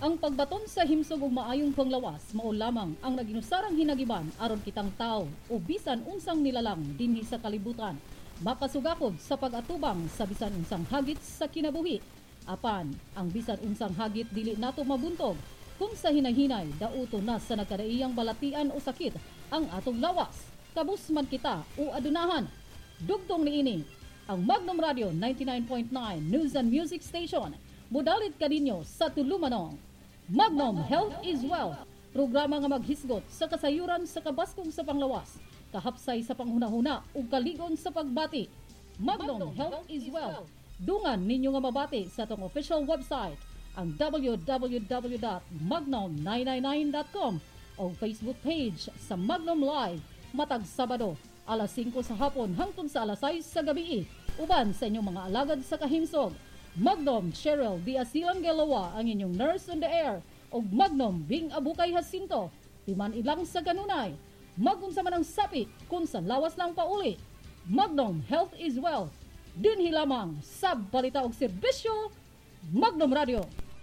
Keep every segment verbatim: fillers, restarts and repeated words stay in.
Ang pagbaton sa himsog ug maayong panglawas mao lamang ang naginusarang hinagiban aron kitang tao o bisan unsang nilalang dinhi sa kalibutan makasugakod sa pag-atubang sa bisan unsang hagit sa kinabuhi. Apan ang bisan unsang hagit dili nato mabuntog kung sa hinay-hinay dauto na sa nagkadaiyang balatian o sakit ang atong lawas. Kabus man kita o adunahan. Dugtong niini ang Magnum Radio ninety-nine point nine News and Music Station. Mudalit kaninyo sa tulumanong Magnum Health is Wealth, programa nga maghisgot sa kasayuran sa kabaskog sa panglawas, kahapsay sa panghunahuna ug kaligon sa pagbati. Magnum Health is Wealth. Dungan ninyo nga mabati sa atong official website, ang w w w dot magnum nine nine nine dot com o Facebook page sa Magnum Live matag Sabado alas singko sa hapon hangtod sa alas sais sa gabi. Uban sa inyong mga alagad sa kahimsog, Magnum Cheryl B. Asilan Gelawa ang inyong nurse on the air o Magnum Bing Abukay Jacinto, timan ilang sa kanunay. Magunsa man ang sapi kung sa lawas lang pauli. Magnum Health is Wealth. Dinhi lamang sa balita og serbisyo, Magnum Radio.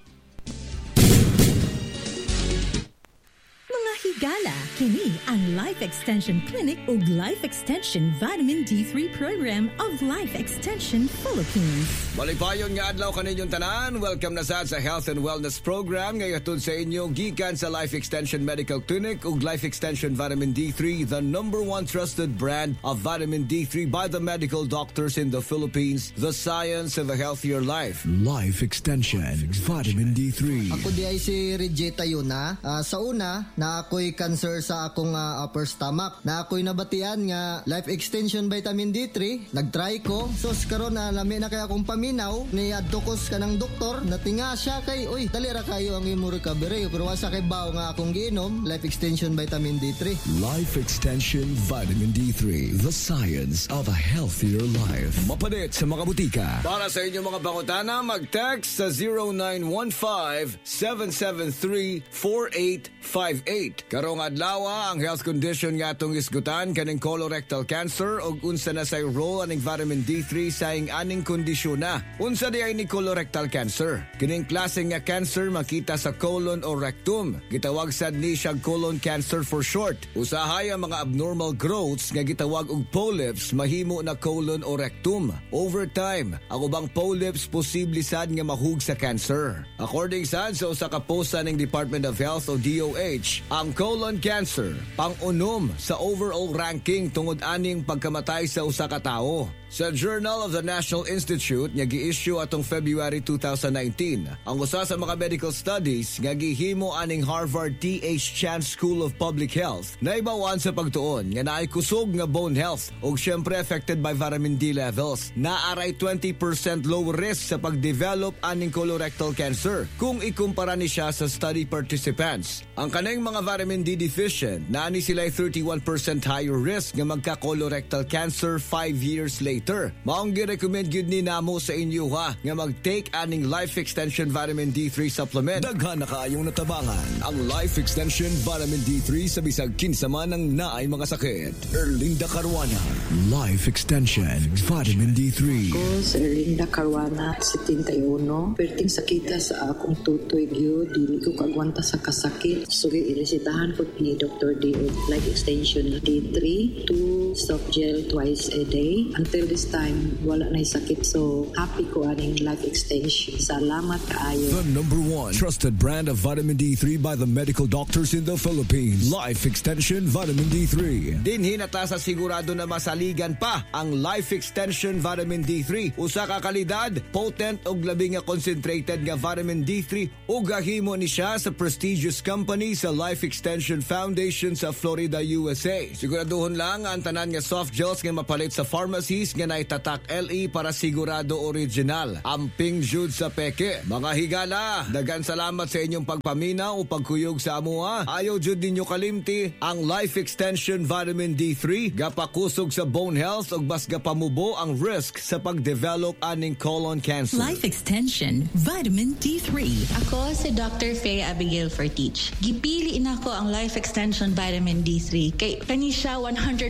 Mga higala, kini ang Life Extension Clinic ug Life Extension Vitamin D three Program of Life Extension Philippines. Balipayon nga adlaw kaninyong tanan. Welcome na sad sa Health and Wellness Program ngayon sa inyo gikan sa Life Extension Medical Clinic ug Life Extension Vitamin D three, the number one trusted brand of vitamin D three by the medical doctors in the Philippines. The science of a healthier life. Life Extension Vitamin D three. Ako di ay si Regeta Yuna. Uh, sa una, na ako'y cancer sa akong uh, upper stomach. Na ako'y nabatian nga Life Extension Vitamin D three. Nag-try ko. So, karon na lami na kaya akong paminaw. Ni adtokos ka ng doktor. Natinga siya kay, uy, talira kayo ang imo recovery. Pero wasa kay bao nga akong giinom, Life Extension Vitamin D three. Life Extension Vitamin D three. The science of a healthier life. Mapadit sa mga butika. Para sa inyong mga pangutana, mag-text sa zero nine one five, seven seven three, four eight five eight. Karong adlaw ang health condition nga atong isgutan kaning colorectal cancer og unsa na say role aning vitamin D three sa ing aning kondisyon na. Unsa di ay ni colorectal cancer? Kining klase nga cancer makita sa colon o rectum. Gitawag sad ni siya colon cancer for short. Usahay ang mga abnormal growths nga gitawag og polyps mahimo na colon o rectum. Over time, ang ubang polyps posible sad nga mahug sa cancer. According sad sa usa ka post sa ning Department of Health o D O H, ang colon cancer pang-unom sa overall ranking tungod aning pagkamatay sa usa ka tawo. Sa Journal of the National Institute nga gi-issue atong February two thousand nineteen, ang usa sa mga medical studies nga gihimo aning Harvard T H Chan School of Public Health naibawan sa pagtuon nga naay kusog nga bone health ug syempre affected by vitamin D levels. Naaray twenty percent low risk sa pagdevelop aning colorectal cancer kung ikumpara ni siya sa study participants. Ang kanang mga vitamin D deficient naani sila thirty-one percent higher risk nga magka-colorectal cancer five years later. Maong gi-recommend gyud ni namo sa inyo ha nga mag-take aning Life Extension Vitamin D three supplement. Daghan na kaayong natabangan ang Life Extension Vitamin D three sa bisag kinsa man ang naay mga sakit. Erlinda Caruana, Life Extension Vitamin D three. Ako sa Erlinda Caruana, seventy-one. Perting sakita sa akong tutoy gyud, dili ko kagwanta sa kasakit. So iresetahan ko ni Doctor D Life Extension D three, two soft gel twice a day. Until this time, wala na'y sakit. So, happy ko aning Life Extension. Salamat kaayo. The number one trusted brand of vitamin D three by the medical doctors in the Philippines. Life Extension Vitamin D three. Dinhi na ta sa sigurado na masaligan pa ang Life Extension Vitamin D three. Usa ka kalidad, potent ug labi nga concentrated nga vitamin D three ug gahimo ni siya sa prestigious company sa Life Extension Foundation sa Florida, U S A. Siguraduhon lang ang tanan nga soft gels nga mapalit sa pharmacies nga naitatak L E para sigurado original. Amping jud sa peke. Mga higala, dagan salamat sa inyong pagpaminaw o pagkuyog sa amuha. Ayaw jud ninyo kalimti ang Life Extension Vitamin D three. Gapakusog sa bone health ug bas gapamubo ang risk sa pagdevelop aning colon cancer. Life Extension Vitamin D three. Ako si Doctor Faye Abigail Fortich. Gipili na ko ang Life Extension Vitamin D three kay kani siya one hundred percent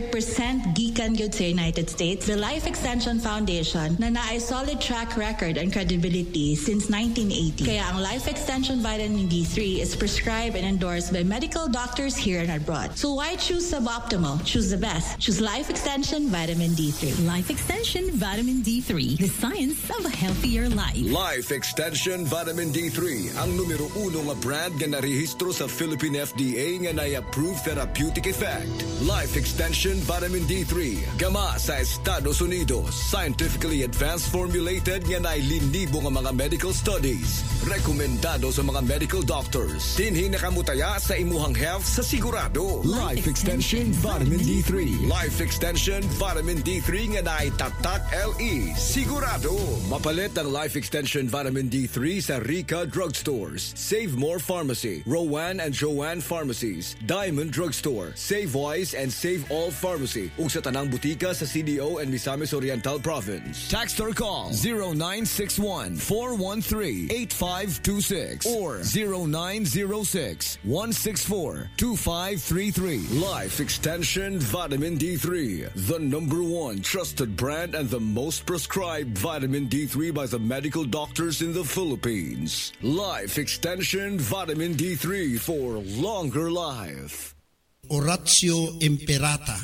tent gikan gyud sa United States, the Life Extension Foundation na naay solid track record and credibility since nineteen eighty. Kaya ang Life Extension Vitamin D three is prescribed and endorsed by medical doctors here and abroad. So why choose suboptimal? Choose the best. Choose Life Extension Vitamin D three. Life Extension Vitamin D three, the science of a healthier life. Life Extension Vitamin D three, ang numero uno nga brand nga narehistro sa Philippine F D A nga na-approve therapeutic effect. Life Extension Vitamin D three, gama sa Estados Unidos, scientifically advanced formulated nga nailinibo nga mga medical studies. Rekomendado sa mga medical doctors. Dinhi nakamutaya sa imuhang health sa sigurado. Life Extension Vitamin D three. Life Extension Vitamin D three nga naitatak L E. Sigurado. Mapalit ang Life Extension Vitamin D three sa Rica Drugstores, Save More Pharmacy, Rowan and Joanne Pharmacies, Diamond Drugstore, Save Wise and Save All Pharmacy, ug sa tanang butika sa C D O and Misamis Oriental Province. Text or call zero nine six one, four one three, eight five two six or zero nine zero six, one six four, two five three three. Life Extension Vitamin D three, the number one trusted brand and the most prescribed vitamin D three by the medical doctors in the Philippines. Life Extension Vitamin D three for longer life. Oratio Imperata.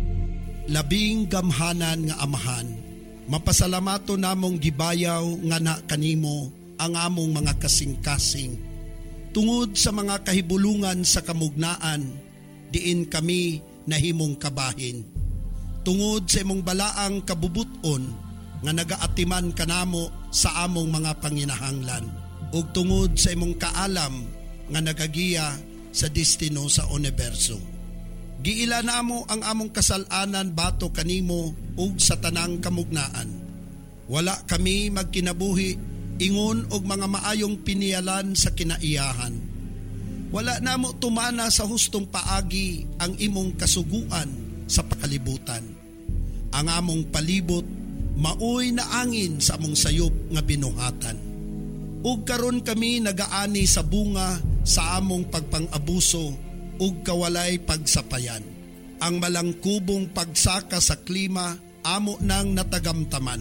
Labing gamhanan nga amahan, mapasalamato namong gibayaw nga na kanimo ang among mga kasing-kasing. Tungod sa mga kahibulungan sa kamugnaan, diin kami nahimong kabahin. Tungod sa imong balaang kabubuton, nga nagaatiman kanamo sa among mga panginahanglan. Ug tungod sa imong kaalam, nga nagagiya sa destino sa universo. Giila namo ang among kasalanan bato kanimo ug sa tanang kamugnaan. Wala kami magkinabuhi ingon og mga maayong pinialan sa kinaiyahan. Wala namo tumana sa hustong paagi ang imong kasuguan sa pakalibutan. Ang among palibot maoy na angin sa among sayop nga binuhatan. Ug karon kami nagaani sa bunga sa among pagpang-abuso ug kawalay pagsapayan. Ang malangkubong pagsaka sa klima amo nang natagamtaman.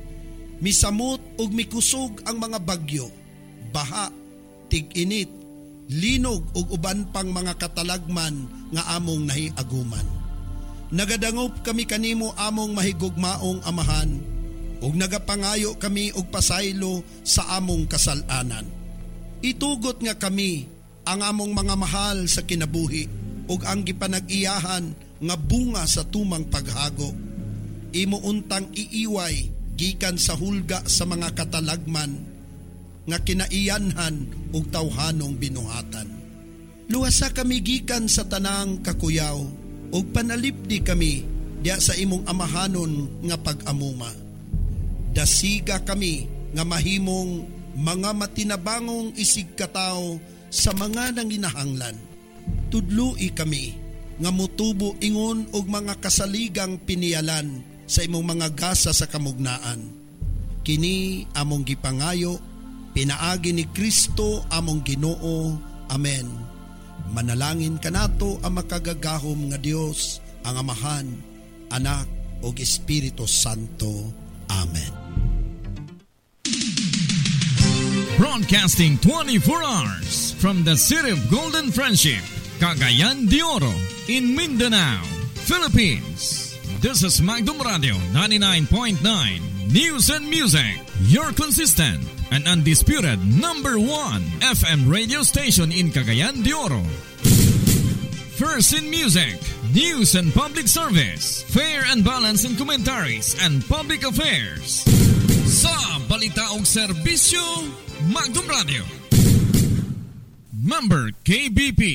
Misamot ug mikusog ang mga bagyo, baha, tig-init, linog ug uban pang mga katalagman nga among nahiaguman. Nagadangop kami kanimo among mahigugmaong amahan ug nagapangayo kami og pasaylo sa among kasalanan. Itugot nga kami ang among mga mahal sa kinabuhi ug ang gipanag-iyahan nga bunga sa tumang paghago. Imo untang iiway gikan sa hulga sa mga katalagman nga kinaiyanhan ug tawhanong binuhatan. Luwasa kami gikan sa tanang kakuyaw ug panalipdi kami diya sa imong amahanon nga pag-amuma. Dasiga kami nga mahimong mga matinabangong isig katao sa mga nanginahanglan. Tudlui kami nga mutubo ingon og mga kasaligang pinialan sa imong mga gasa sa kamugnaan. Kini among gipangayo, pinaagi ni Kristo among Ginoo. Amen. Manalangin kanato ang makagagahom nga Dios, ang Amahan, Anak ug Espiritu Santo. Amen. Broadcasting twenty-four hours from the city of Golden Friendship, Cagayan de Oro, in Mindanao, Philippines. This is Magdum Radio ninety-nine point nine News and Music, your consistent and undisputed number one F M radio station in Cagayan de Oro. First in music, news and public service, fair and balanced in commentaries and public affairs. Sa balita og serbisyo, Magdum Radio. Member K B P.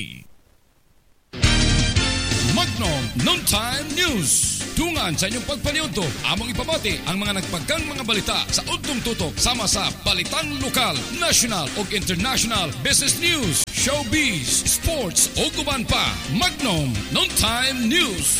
Magnum Noontime News. Tungan sa inyong pagpaniudto, among ipamati ang mga nagpagkang mga balita sa udtong tutok sama sa balitang lokal, national ug international, business news, showbiz, sports ug uban pa. Magnum Noontime News.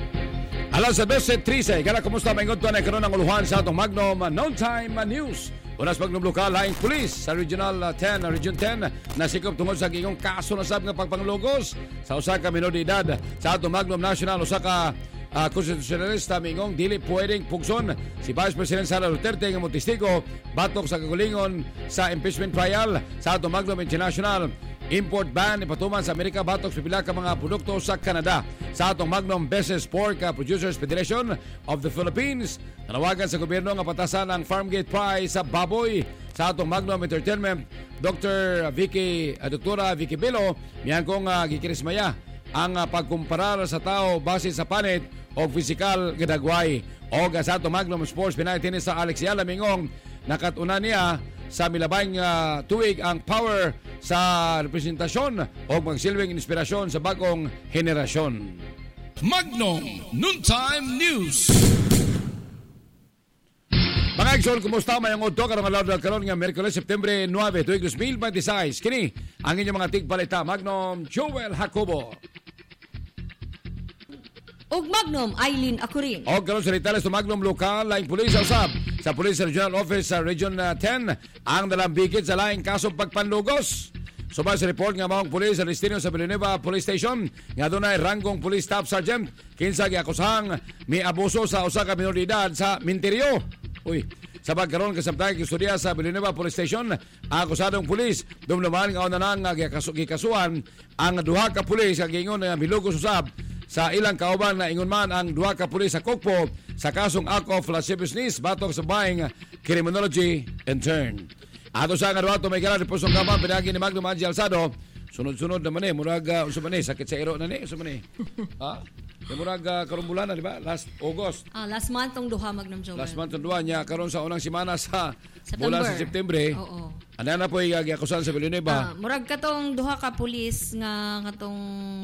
Alas sa twelve trece, kaya kumusta maingon to na karon ang uluhan sa atong Magnum Noontime News. Unas Magnum lokal laing pulis sa Regional ten, Region ten nasikop tungod sa gingong kaso na sab nga pagpanglogos sa usa ka menor de edad sa ato Magnum National. Usa ka uh, konstitusyonalista mingong dili pwedeng pugson si Vice President Sara Duterte nga motistigo batok sa kagulingon sa impeachment trial sa ato Magnum International. Import ban ipatuman sa Amerika batok sa pila ka mga produkto sa Canada. Sa atong Magnum Beses Pork Producers Federation of the Philippines, nanawagan sa gobyerno nga patasan ang farmgate price sa baboy. Sa atong Magnum Entertainment, Doctor Vicky, uh, Doktora Vicky Belo, miyan kong uh, gikirismaya ang uh, pagkumparar sa tao base sa panit o physical gadagway. O sa atong Magnum Sports Pinay sa Alex Yala mingong nakatuna niya sa milabay nga tuig ang power sa representasyon o magsilbing inspirasyon sa bagong henerasyon. Magnum Noontime News. Mga igsoon, kumusta mayang udto karong adlaw karon nga Miyerkules September nine tuig two thousand twenty-six. Kini ang inyong mga tigbalita. Magnum Joel Jacobo. Og Magnum Eileen Acurin. Og karon sa detalye sa Magnum lokal laing pulis usab sa Police Regional Office sa Region ten ang dalambigit sa laing kaso pagpanlugos. Subay sa report nga maong pulis sa destino sa Villanueva Police Station nga dunay ranggong police staff sergeant kinsa giakusahang may abuso sa usa ka menor de edad sa Minterio. Uy, sa pagkaroon kasabtang istorya sa Villanueva Police Station, ang akusadong pulis dumduman nga unanan nga gikasuhan ang duha ka pulis nga gingon nga milugos usab sa ilang kauban na ingon man ang duha ka pulis sa Kokpo sa kasong act of lasciviousness batok sa baing criminology intern. Ato sa nga duha to may kala repusong kaman pinagi ni Magnum Angie Alzado. Sunod-sunod naman eh, murag uh, usa man eh, sakit sa iro na ni, usa man eh. Ha? Kaya murag uh, karong bulan na, di ba? Last August. Ah, last month tong duha Magnum Joel. Last month tong duha niya karon sa unang semana sa September. bulan sa September. Oo. Ano na po yung giakusan sa Villanueva? Ah, murag katong duha ka pulis nga katong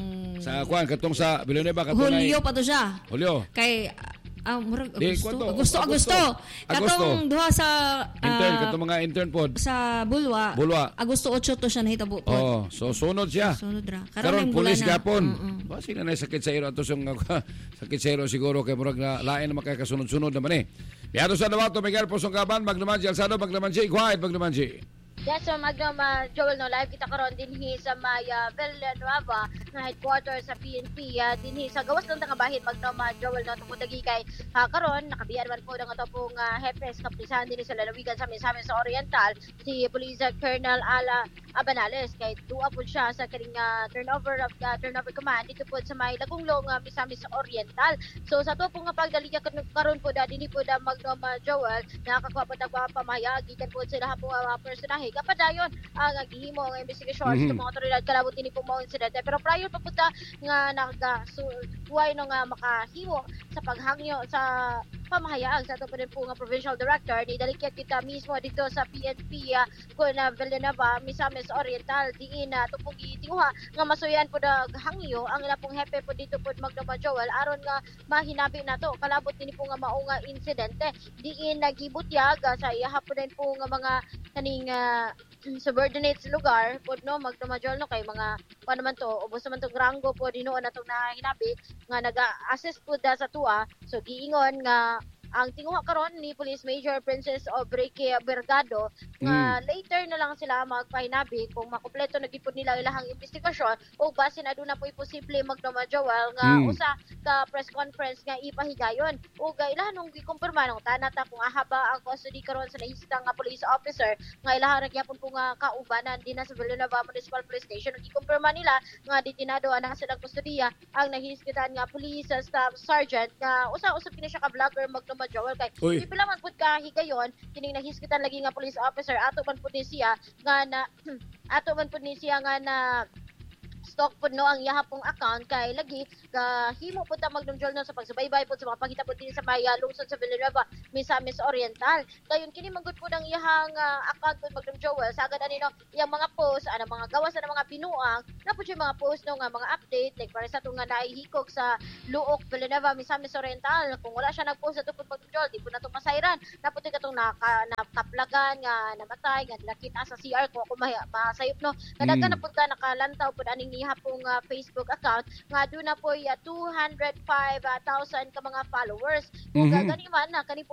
sa kuan katong sa Villanueva katong Hulyo pa to siya. Hulyo. Kay ah, murag Di, Agosto. kwanto? Agosto, Agosto. Agosto. Katong duha sa ah, intern katong mga intern pod sa Bulwa. Bulwa. Agosto eight to siya nahitabo pod. Oh, so sunod siya. Sunod ra. Karon pulis gapon. Uh-uh. Ba sila na sakit sa iro ato sung sakit sa iro siguro kay murag na lain na makakasunod-sunod naman eh. Biado sa Dawato Miguel Posong Kaban Maglamanji Alzado Maglamanji quiet Maglamanji. Yes, so Magnum uh, Joel no live kita karon dinhi sa may uh, Villanueva na headquarters sa P N P uh, dinhi sa gawas lang nga bahin Magnum uh, Joel no tungod dagi kay uh, karon nakabiyan man po ang ato pong uh, hepes kapisan dinhi sa lalawigan sa amin sa amin sa Oriental si Police Colonel Ala Abanales kay duwa po siya sa kaning uh, turnover of uh, turnover command dito po sa may Lagunglong uh, misami sa Oriental. So sa to po nga pagdaliya karon po da dinhi po da Magnum uh, Joel nakakakuha po tag pamahayag gikan po sila po uh, personahe kapadayon ang uh, gihimo ang investigasyon mm-hmm. sa mga otoridad kalabot ini po mga insidente pero prior pa po ta nga naga suway no nga makahimo sa paghangyo sa pamahayag sa ato po din po nga provincial director ni dalikyat kita mismo dito sa P N P uh, kun uh, Villanueva Misamis Oriental diin na uh, tupong gitinguha nga masuyan po da hangyo ang ila pong hepe po dito po Magnum Joel aron nga mahinabi nato kalabot ini po nga mao nga insidente diin nagibutyag uh, sa iya po din po nga mga kaning uh, subordinate sa lugar pod no Magnum Joel no kay mga kuan naman to ubos naman tong rango po dinuon natong nahinabi nga naga-assist po da sa tuwa so giingon nga ang tinguha karon ni Police Major Princess Obreke Bergado nga mm. later na lang sila magpahinabi kung makumpleto na gipon nila ilahang investigasyon o basin aduna po'y posible Magnum Joel nga mm. usa ka press conference nga ipahigayon o ga ilahan nung gikumpirma nung tanata kung ahaba ang custody karon sa nahisita nga police officer nga ilahan ra gyapon po nga kaubanan din sa Villanueva Municipal Police Station ug gikumpirma nila nga detinado ana silang kustodiya ang nahiskitan nga police staff sergeant nga usa usab kini siya ka vlogger Magnum Joel kay pipila man pud ka higayon kining nahiskitan lagi nga police officer ato man pud ni siya nga na ato man pud ni siya nga na stock pud no ang iyaha pong account kay lagi kahimo pud ta Magnum Joel no sa pagsubaybay pud sa mga pangita pud din sa may uh, lungsod sa Villanueva Misamis Oriental dayon kini manggod pud ang iyahang uh, account pud Magnum Joel sagad ani no iyang mga post ana mga gawas ana mga binuang na pud mga post no nga mga update like para sa to nga naihikog sa Luok Villanueva Misamis Oriental kung wala siya nagpost sa to pud Magnum Joel di pud nato masayran na pud katong naka nakaplagan nga namatay nga nakita sa C R ko ako masayop no kadagan mm. na pud ka nakalantaw pud aning iha pong uh, Facebook account nga doon na po uh, two hundred five thousand ka mga followers kung mm-hmm. gani man na kani po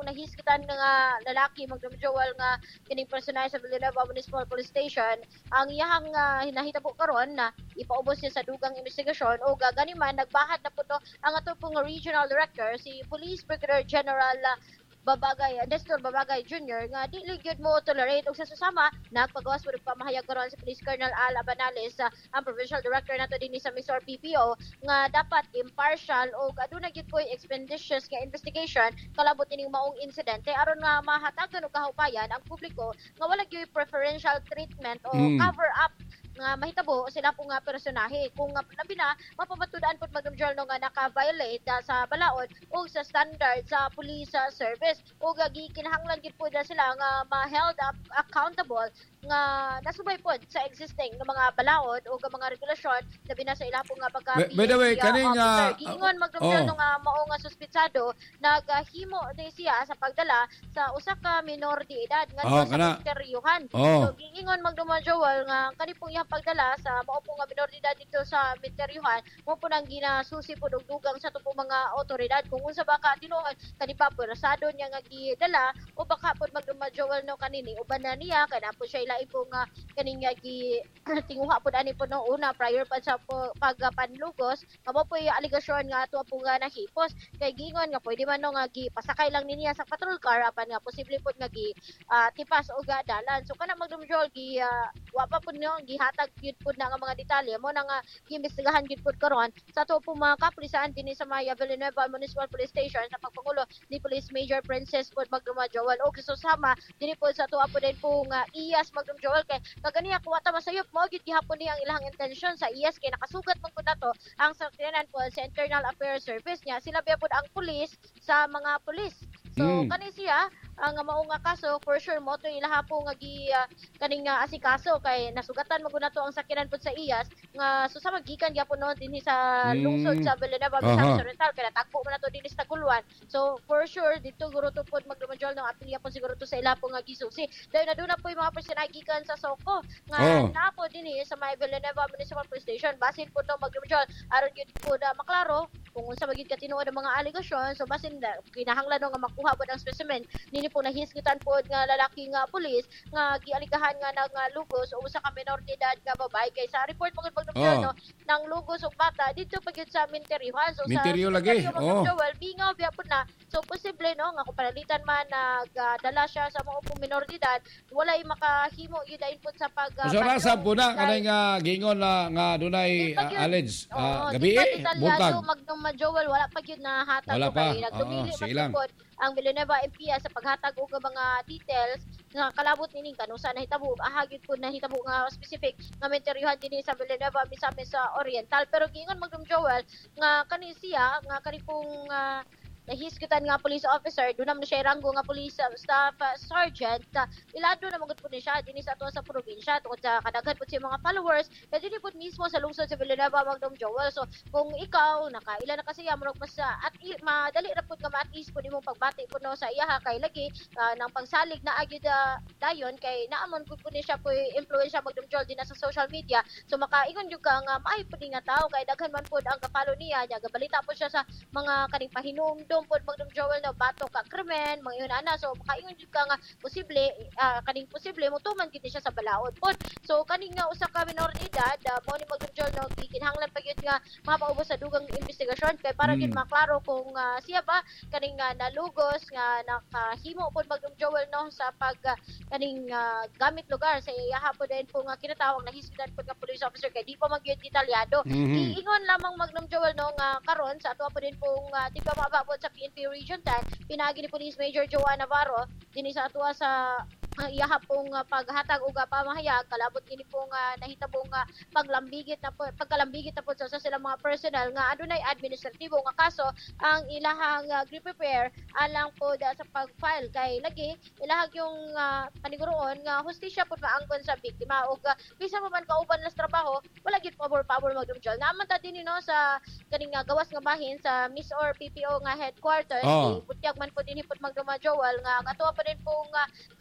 pong nahisgitan nga lalaki magdum Joel nga kining personal sa Villanueva Municipal Police Station ang iyahang uh, hinahitabo karon na ipaubos niya sa dugang investigasyon o gagani man nagbahad na po to ang ato pong regional director si Police Brigadier General uh, Babagay, Nestor Babagay Junior nga di gyud mo tolerate og sa susama nagpagawas mo pamahayag karon sa Police Colonel Al Abanales uh, ang provincial director nato dinhi sa Misor P P O nga dapat impartial og aduna gyud koy expeditious nga investigation kalabot ining maong insidente aron nga mahatagan og kahupayan ang publiko nga wala gyud preferential treatment o mm. cover up nga mahitabo sila po nga personahe kung nga labi na mapabatudan pud magdumjol no nga naka-violate uh, sa balaod o sa standard sa police uh, service o gagi kinahanglan gid pud sila nga ma-held up accountable nga nasubay pod sa existing nga mga balaod o nga mga regulasyon labi na sa ila po nga pagka by the way kaning uh, giingon magdumjol oh. no nga mao nga suspitsado naghimo uh, siya sa pagdala sa usa ka minor de edad nga oh, sa ministeryohan oh. So giingon magdumjol nga kani pong pagdala sa mao po nga minoridad dito sa ministeryohan mo po nang ginasusi po dugang sa tupo mga otoridad kung unsa ba ka tinuod kani pa porasado niya nga gidala o baka po magdumadjowal no kanini uban na niya kana po siya ilain po nga kani nga gi tinguha po ani po no una prior pa sa po, pagpanlugos kamo po yung aligasyon nga ato po nga nahipos kay gingon nga pwede man no nga gi pasakay lang niya sa patrol car apan nga posible po nga gi uh, tipas o gadalan so kana magdumjol gi uh, wa pa po no gihat tag gyud pud na nga mga detalye mo na nga giimbestigahan gyud pud karon sa ato po mga kapulisan dinhi sa Maya Villanueva Municipal Police Station sa pagpangulo ni Police Major Princess pud Magduma Joel og susama dinhi pud sa ato po din po nga I A S Magdum Joel kay kaganiya kuwa ta masayop mo gyud gihapon ni ang ilang intensyon sa I A S kay nakasugat man pud nato ang sakyanan po sa Internal Affairs Service niya sila biya pud ang pulis sa mga pulis so mm. kani siya ang mao nga kaso for sure mo to ilaha po nga gi uh, kaning uh, asikaso kay nasugatan mo na to ang sakyanan pud sa I A S nga susama gikan gyapon no dinhi sa mm. lungsod sa Villanueva Misamis Oriental kay natagpo mo na to dinhi sa Taguluan so for sure dito guro to pud magdumadjol no apilya po siguro to sa ila po nga gisusi dahil naduna po yung mga personal gikan sa Soko nga oh. napo dinhi sa may Villanueva Municipal Police Station basin po no magdumadjol aron gyud pud uh, maklaro kung unsa magid ka tinuod ang mga allegation so basin da, kinahanglan no nga makuha pud ang specimen nini po nahisgitan po nga lalaki nga pulis nga gialigahan nga nang uh, lugos o usa ka minor de edad nga babae kay sa report pagud pagdumdum oh. no nang lugos og bata dito pagid sa minteryohan so Minteryo sa lagi oh well bingaw biya pud na so posible no nga kung panalitan man nagdala uh, siya sa mga pong minor de edad walay makahimo gyud ayon pud sa pag uh, so rasa po na kanay nga gingon na nga dunay uh, alleged uh, gabi eh buntag magdum Joel wala pa gyud na hatag wala pa kay nagdumili oh, man ang Villanueva M P sa paghatag og mga details nga kalabot nining kanusa nahitabo ahagid pud nahitabo nga specific nga menteryohan dinhi sa Villanueva Misamis sa Oriental pero giingon magdum Joel nga kani siya nga kani pong uh, nahisgutan nga police officer dunam na siya ranggo nga police uh, staff uh, sergeant uh, ilado na magud pud ni siya dinhi sa ato sa probinsya tungod sa kadaghan pud sa mga followers kay dinhi pud mismo sa lungsod sa Villanueva Magdum Joel so kung ikaw nakaila na kasi amrog mas uh, at i, madali ra pud nga ma-at-ease pud imong pagbati pud no sa iyaha kay lagi uh, nang pagsalig na agyud uh, dayon kay naamon pud pud ni siya pud influensya Magdum Joel din sa social media so makaingon jud ka nga maay pud nga tao kay daghan man pud ang kapalo niya nya gabalita pud siya sa mga kaning pahinumdum pod magdum Joel no bato ka krimen mga yun ana so makaingon jud ka nga posible uh, kaning posible mo tuman gid siya sa balaod pod so kaning nga usa ka minor de edad uh, mo ni magdum Joel no gikinahanglan pa gyud nga mapaubos sa dugang investigasyon kay para gid mm. maklaro kung uh, siya ba kaning uh, nalugos nga nakahimo pod magdum Joel no sa pag uh, kaning uh, gamit lugar sa iyaha pod din po nga kinatawag na hisgutan pod nga police officer kay di pa magyud detalyado mm-hmm. giingon lamang magdum Joel no nga karon sa ato pa din pong uh, tiga mababot sa P N P Region ten pinagi ni Police Major Joanne Navarro dinhi sa atua sa uh, iyaha pong uh, paghatag og pamahayag kalabot kini pong uh, nahitabong uh, paglambigit na po, pagkalambigit na po sa, sa silang mga personnel nga adunay administratibo nga kaso ang ilahang uh, prepare alang po da, sa pag-file kay lagi ilahag yung uh, paniguroon nga hustisya po maangkon sa biktima og uh, bisan pa man kauban las trabaho wala gid pabor-pabor magdum Joel naman ta dinhi no sa kaning uh, gawas nga bahin sa Miss or P P O nga headquarters oh. Butyag man po dinhi pod magdum Joel nga ang ato pa din pong uh, kaning uh,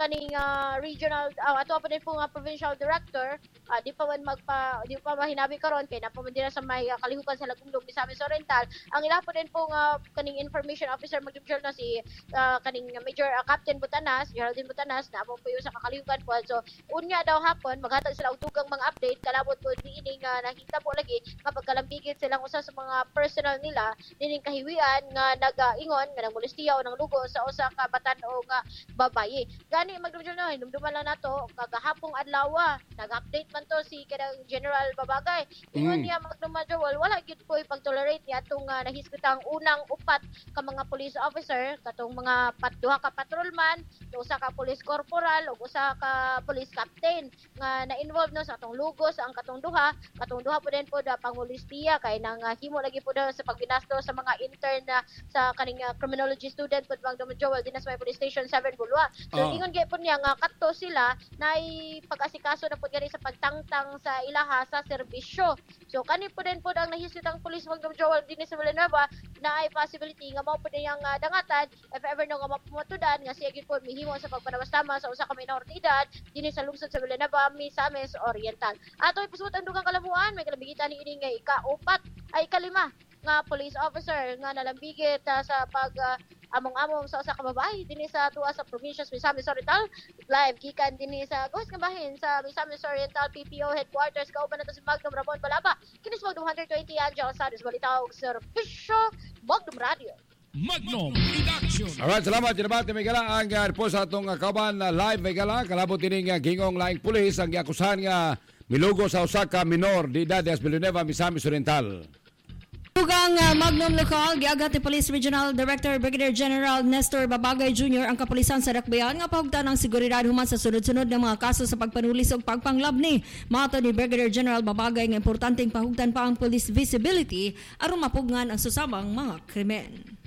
uh, regional uh, ato pa din po nga provincial director uh, di pa man magpa di pa mahinabi karon kay napo man din sa may uh, kalihukan sa Lagundong Misamis Oriental. Ang ila po din po nga kaning information officer magdumjol na si uh, kaning Major uh, Captain Butanas, Geraldine Butanas na amo po yung sa kakalihukan po. So unya daw hapon maghatag sila og dugang mga update kalabot po diining uh, nakita po lagi kapag kalambigit silang usa sa mga personal nila dining kahiwian nga nag-ingon nga nangmolestiya o nang lugo sa usa ka batan-o nga babaye. Gani magdumdum na hinumduman lang nato kagahapong adlaw nag-update man to si kadang General Babagay. Ingon mm. niya magdumdum Joel wala gyud ko ipag-tolerate niya atong uh, nahiskutang unang upat ka mga police officer katong mga pat duha ka patrolman, usa ka police corporal ug usa ka police captain nga na-involve no sa atong lugos ang katong duha, katong duha po din po da pangmolestiya kay nang uh, himo lagi po daw sa pagbinasto sa mga intern na sa kaning uh, criminology student pud magdumdum Joel dinas may police station seven Bulwa. So oh. ingon gyud po niya nga kadto sila na pag-asikaso na po gani sa pagtangtang sa ilaha sa serbisyo. So kani po din po ang nahisitang police magdumdum Joel dinis sa Villanueva na ay possibility nga mao po niyang uh, dangatan if ever no nga mapumatudan nga siya gyud po mihimo sa pagpanawastama sa usa ka minor de edad dinis sa lungsod sa Villanueva, Misamis Oriental. Ato ipusot ang dugang kalabuan may kalabigitan ni ini nga ika-upat ay kalima nga police officer nga nalambigit uh, sa pag uh, among-among sa usa ka babae dinhi sa tuwa sa provincias Misamis Oriental. Live gikan dinhi sa gawas nga bahin sa Misamis Oriental P P O headquarters kauban nato si Magnum Ramon Balaba. Kinis mo one twenty Angel Sados balita og serbisyo Magnum Radio. Magnum in action. Alright, salamat. Dinabati may gala ang uh, po sa atong uh, kauban uh, live may gala. Kalabot din nga uh, gingong laing pulis ang giakusahan nga milugo sa usa ka minor de edad sa Villanueva, Misamis Oriental. Tugang uh, Magnum Local, giagat ni Police Regional Director Brigadier General Nestor Babagay Junior ang kapulisan sa Dakbayan nga pahugtan ng seguridad human sa sunod-sunod ng mga kaso sa pagpanulis o pagpanglabni. Mato ni Brigadier General Babagay nga importanteng pahugtan pa ang police visibility aron mapugnan ang susamang mga krimen.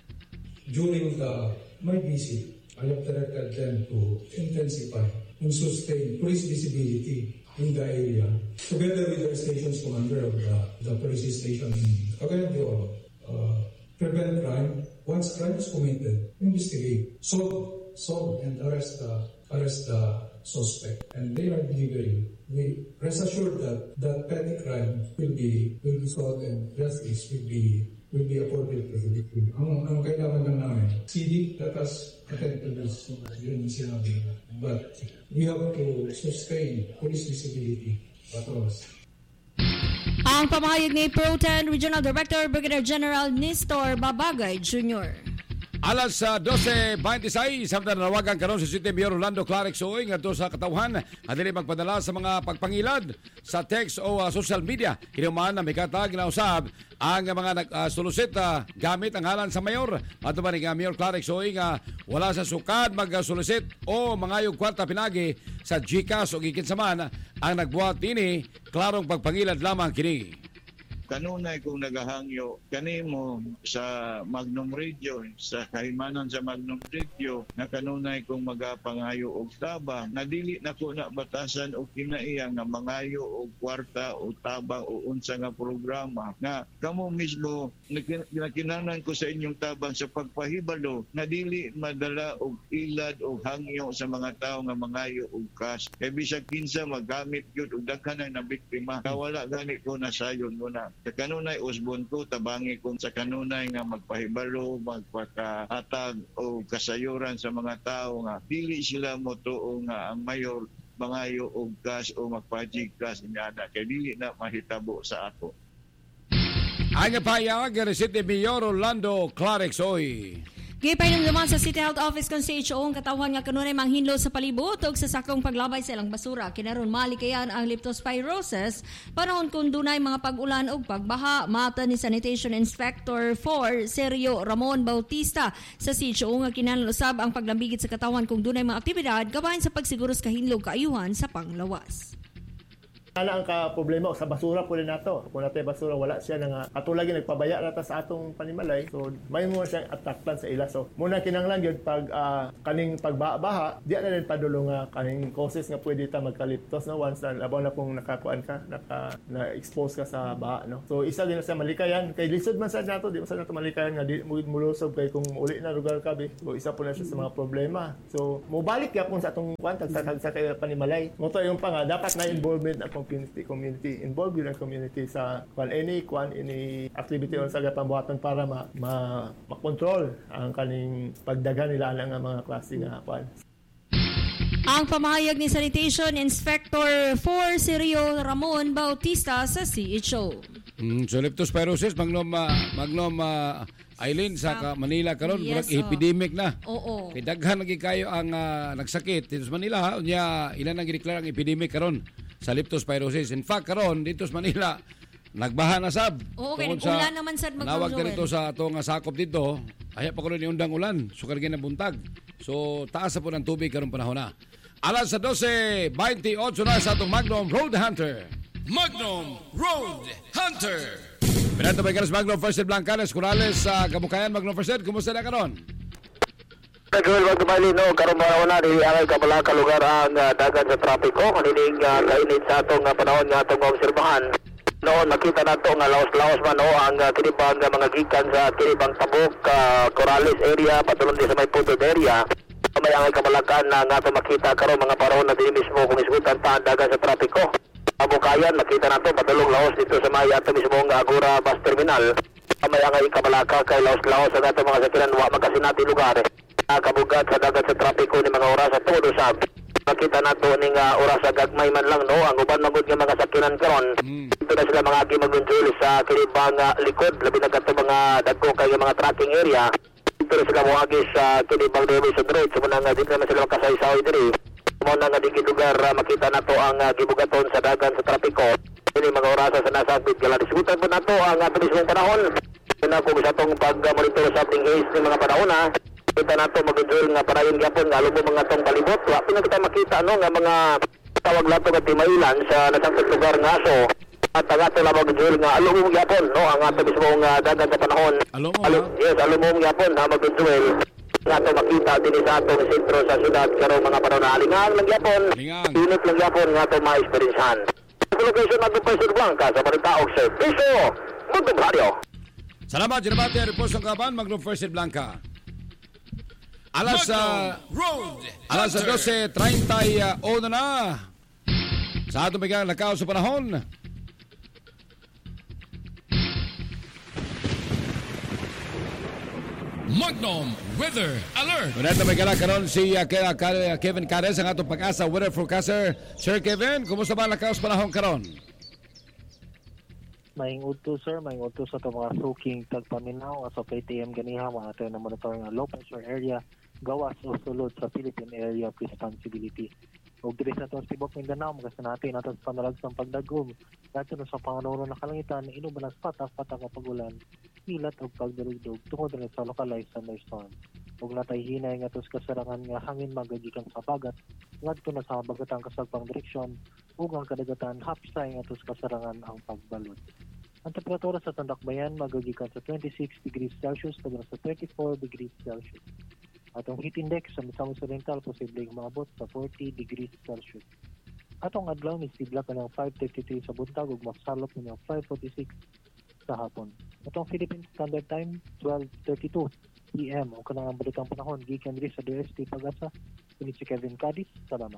During the my visit, I have directed them to intensify and sustain police visibility in the area, together with the stations commander of the, the police station in Cagayan de Oro, uh, prevent crime. Once crime is committed, investigate, solve, solve and arrest the, arrest the suspect. And they are delivering. We rest assured that that petty crime will be will be solved and justice will be will be afforded to the victim. Ang, ang kailangan lang namin, C D, let us attend to this, yun yung sinabi. But we have to sustain police visibility at all. Ang pamahayag ni Pro-Ten Regional Director Brigadier General Nestor Babagay Junior Alas sa uh, twelve twenty-six, samtang nanawagan karon sa City Mayor Orlando Clarix Oy ngadto sa katawhan at dili magpadala sa mga pagpangilad sa text o uh, social media. Kinuman na may katag na usab ang mga nagsulusit uh, uh, gamit ang ngalan sa mayor. Ato ba ni uh, Mayor Clarix Oy nga wala sa sukad magsulusit o mangayog kwarta pinagi sa GCash o gikinsaman ang nagbuhat ini klarong pagpangilad lamang kini. Kanunay kung nagahangyo kanimo sa Magnum Radio, sa kahimanan sa Magnum Radio, na kanunay kung magapangayo og tabang, nadili na ko na batasan o kinaiya nga mangayo og kwarta o tabang o unsa nga programa. Nga kamo mismo nakinanan ko sa inyong tabang sa pagpahibalo, nadili madala og ilad o hangyo sa mga tao nga mangayo og cash. Kay bisag kinsa magamit gyud og daghan na biktima. Kawala gani ko nasayon muna. Sa kanunay usbon ko tabangi kung sa kanunay nga magpahibalo, magpakahatag o kasayuran sa mga tao nga dili sila mo tuo nga ang mayor mangayo og gas o magpajig gas niya kay dili na mahitabo sa ato. Ang payag ni City Mayor Orlando Clarix Oy. Gipay naman sa City Health Office kung sa H O ang katawhan nga kanunay manghinlo sa palibot ug sa sakong paglabay sa ilang basura. Kinaron malikayan ang leptospirosis panahon kung dunay mga pag-ulan ug pagbaha. Mata ni Sanitation Inspector four Sergio Ramon Bautista sa C H O nga kinahanglan usab ang paglambigit sa katawhan kung dunay mga aktibidad gabahin sa pagsiguro sa kahinlog kaayuhan sa panglawas. Ana ang ka problema sa basura po rin nato. Kung natin basura wala siya nga katulad nagpabaya rata sa atong panimalay. So may mo siyang attack plan sa ila. So muna kinahanglan gyud pag uh, kaning pagbaha, di na rin padulong nga kaning causes nga pwede ta magkaliptos no once na labaw na kung nakakuan ka, naka na-expose ka sa baha no. So isa din sa malikayan kay lisod man sad nato, di man sad nato malikayan nga di mulusog kay kung uli na lugar ka bi. So isa po na siya sa mga problema. So mobalik gyapon sa atong kuan tag sa kay panimalay. Mo to yung pa nga dapat na involvement ang community community involved yun ang community sa kwan any kwan any activity o sa pambuhaton para ma, ma makontrol ang kaning pagdagan nila ang mga klase nga kwan. Ang pamahayag ni Sanitation Inspector for Sergio Ramon Bautista sa C H O. Mm, so leptospirosis magnom uh, magnom uh, Aileen sa Manila karon yes, murag oh. epidemic na. Oo. Kay daghan lagi kayo ang uh, nagsakit dito sa Manila unya ilan ang gideklara ang epidemic karon sa leptospirosis. In fact karon dito sa Manila nagbaha na sab. Oo, kay ulan naman sad magmamjoel. Nawag na dito sa ato nga sakop dito. Aya pa kuno ni undang ulan, sukar gyud na buntag. So taas sa po ng tubig karon panahon na. Alas sa twelve twenty-eight na sa atong Magnum Road Hunter. Magnum Road Hunter. Pinato may kalas Magnum First Aid Blancanes, Corales sa Kabukayan. Magnum First Aid, kumusta na karon? Joel Magdumali no karon mo na di ang kabalaka lugar ang uh, dagan sa trapiko kanining uh, kainit sa atong uh, panahon nga atong obserbahan. Noon makita nato nga laos-laos man no ang uh, kinibang uh, mga gikan sa kinibang tabok uh, Corales area patulong din sa may Puntod area. May ang kabalakan na nga ato makita karon mga panahon na din mismo kung isgutan pa ang dagan sa trapiko. Kabukayan makita nato patulong laos dito sa may ato mismo nga Agora Bus Terminal. May ang kabalaka kay laos-laos ang ato mga sakinan wa magasinati lugar. Kabugat sa dagat sa trapiko ni mga oras at todo sab. Makita nato ning uh, oras sa gagmay man lang no ang uban magud nga mga sakinan karon. Mm. Ito na sila mga agi magunjul sa kinibang uh, likod labi na kadto mga dagko kay mga tracking area. Ito na sila moagi sa kinibang Davidson Road so muna nga dito na sila makasaysaw diri. Mo na nga digi lugar uh, makita nato ang uh, gibugaton sa dagan sa trapiko. Ini mga oras sa nasabit kala diskutan po nato ang ato mismong panahon. Ina ko sa tong pag-monitor sa ating haze ng mga panahon na kita nato mag-enjoy nga parayon gyapon nga lumo mga tong palibot wa pina kita makita no nga mga tawag lato nga timailan sa nasangkot lugar nga so at ang ato lang mag-enjoy nga alumong gyapon no ang ato mismo nga dagan sa panahon alumong yes alumong gyapon na mag-enjoy nga ato makita din sa atong sentro sa syudad karong mga panahon na alingang lang gyapon init lang gyapon nga ato ma-experiencehan sa location na Dupay Sur Blanca sa Balitaog Sir Piso Magnum Radio. Salamat Ginabate Repos ng Kaban Magnum First Aid Blanca. Alas sa uh, alas sa twelve thirty na sa atong bigyan lakaw sa panahon. Magnum Weather Alert. Muna na may gala karon si uh, Kevin Cares ang atong pag-asa weather forecaster. Sir Kevin, kumusta ba lakaw sa panahon karon? Maing udto sir, maing udto sa itong mga soaking tagpaminaw as of eight a.m. ganiha mga tayo na monitor nga low pressure area gawas o sulod sa Philippine Area of Responsibility. O diri sa itong Tibok Mindanao, magasta natin atas panalag sa pagdagom. Dito na sa panganuno na kalangitan, inuban ang patak-patak na pagulan, hilat o pagdalugdog tungod rin sa localized thunderstorm. Huwag natay hinay nga tos kasarangan nga hangin magagikan sa bagat, ngadto na sa bagatang kasagpang direksyon, ug ang kadagatan hapsay nga tos kasarangan ang pagbalod. Ang temperatura sa Tandakbayan magagikan sa twenty-six degrees Celsius hanggang sa thirty-four degrees Celsius. Atong heat index sa Misamis Oriental posibleng maabot sa forty degrees Celsius. Atong adlaw ni sibla ka ng five thirty-three sa buntag ug masalop ng five forty-six sa hapon. Atong Philippine Standard Time twelve thirty-two p m o kanang balitang panahon gikan diri sa D S T Pag-asa. Kini si Kevin Cadiz. Salamat.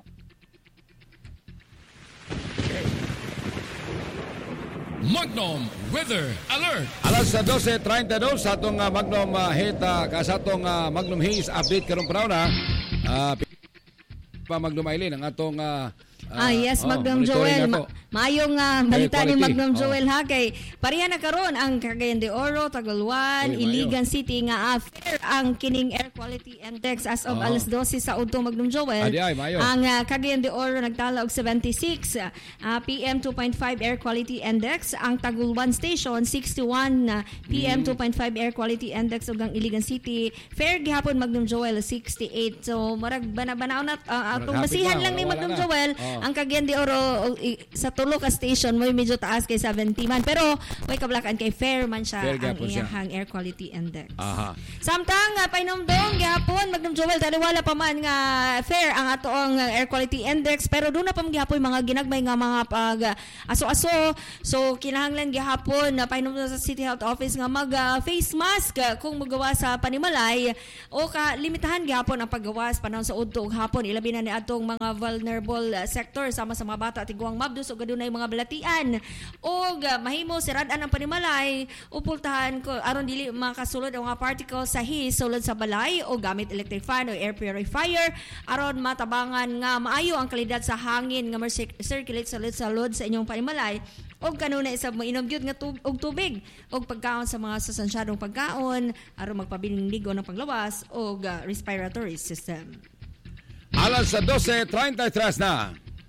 Magnum Weather Alert. Alas sa twelve thirty-two sa atong uh, Magnum uh, hit uh, sa atong uh, Magnum Haze update karong panahon na uh, pa Magnum Aileen ang atong uh, Uh, ah yes, oh, Magnum Joel. Ma- maayong uh, balita ni Magnum Joel oh. ha kay pareha na karon ang Cagayan de Oro, Taguluan, Uy, Iligan City nga uh, fair ang kining air quality index as of oh. alas twelve sa udto Magnum Joel. Adi, ay, ang uh, Cagayan de Oro nagtala og seventy-six uh, P M two point five air quality index, ang Taguluan Station sixty-one uh, P M mm. two point five air quality index ug ang Iligan City fair gihapon Magnum Joel sixty-eight. So murag bana-banaw na uh, atong basihan lang ni Magnum Joel. Oh. Ang Cagayan de Oro sa tulo ka station mo medyo taas kay seventy man. Pero way kablakan kay fair man siya Fair ang gapon siya. iyahang air quality index. Aha. Samtang uh, painomdong gihapon Magnum Joel taliwala pa man nga fair ang atoong uh, air quality index pero doon na pa gihapon mga ginagmay nga mga pag uh, aso-aso. So kinahanglan gihapon na uh, painomdong sa City Health Office nga mag uh, face mask uh, kung magawa sa panimalay o ka limitahan gihapon ang paggawas panahon sa udto ug hapon ilabi na ni atong mga vulnerable uh, sector sama sa mga bata tigwang mabdos ug adunay mga balatian og uh, mahimo sirad-an ang panimalay upultahan ko aron dili makasulod ang mga particles sa his sulod sa balay o gamit electric fan o air purifier aron matabangan nga maayo ang kalidad sa hangin nga circulate sa sulod sa inyong panimalay og kanunay sa mainom gyud nga tub- og tubig og pagkaon sa mga sustansyadong pagkaon aron magpabiling ligo ng panglawas og uh, respiratory system. Alas sa twelve thirty-three na.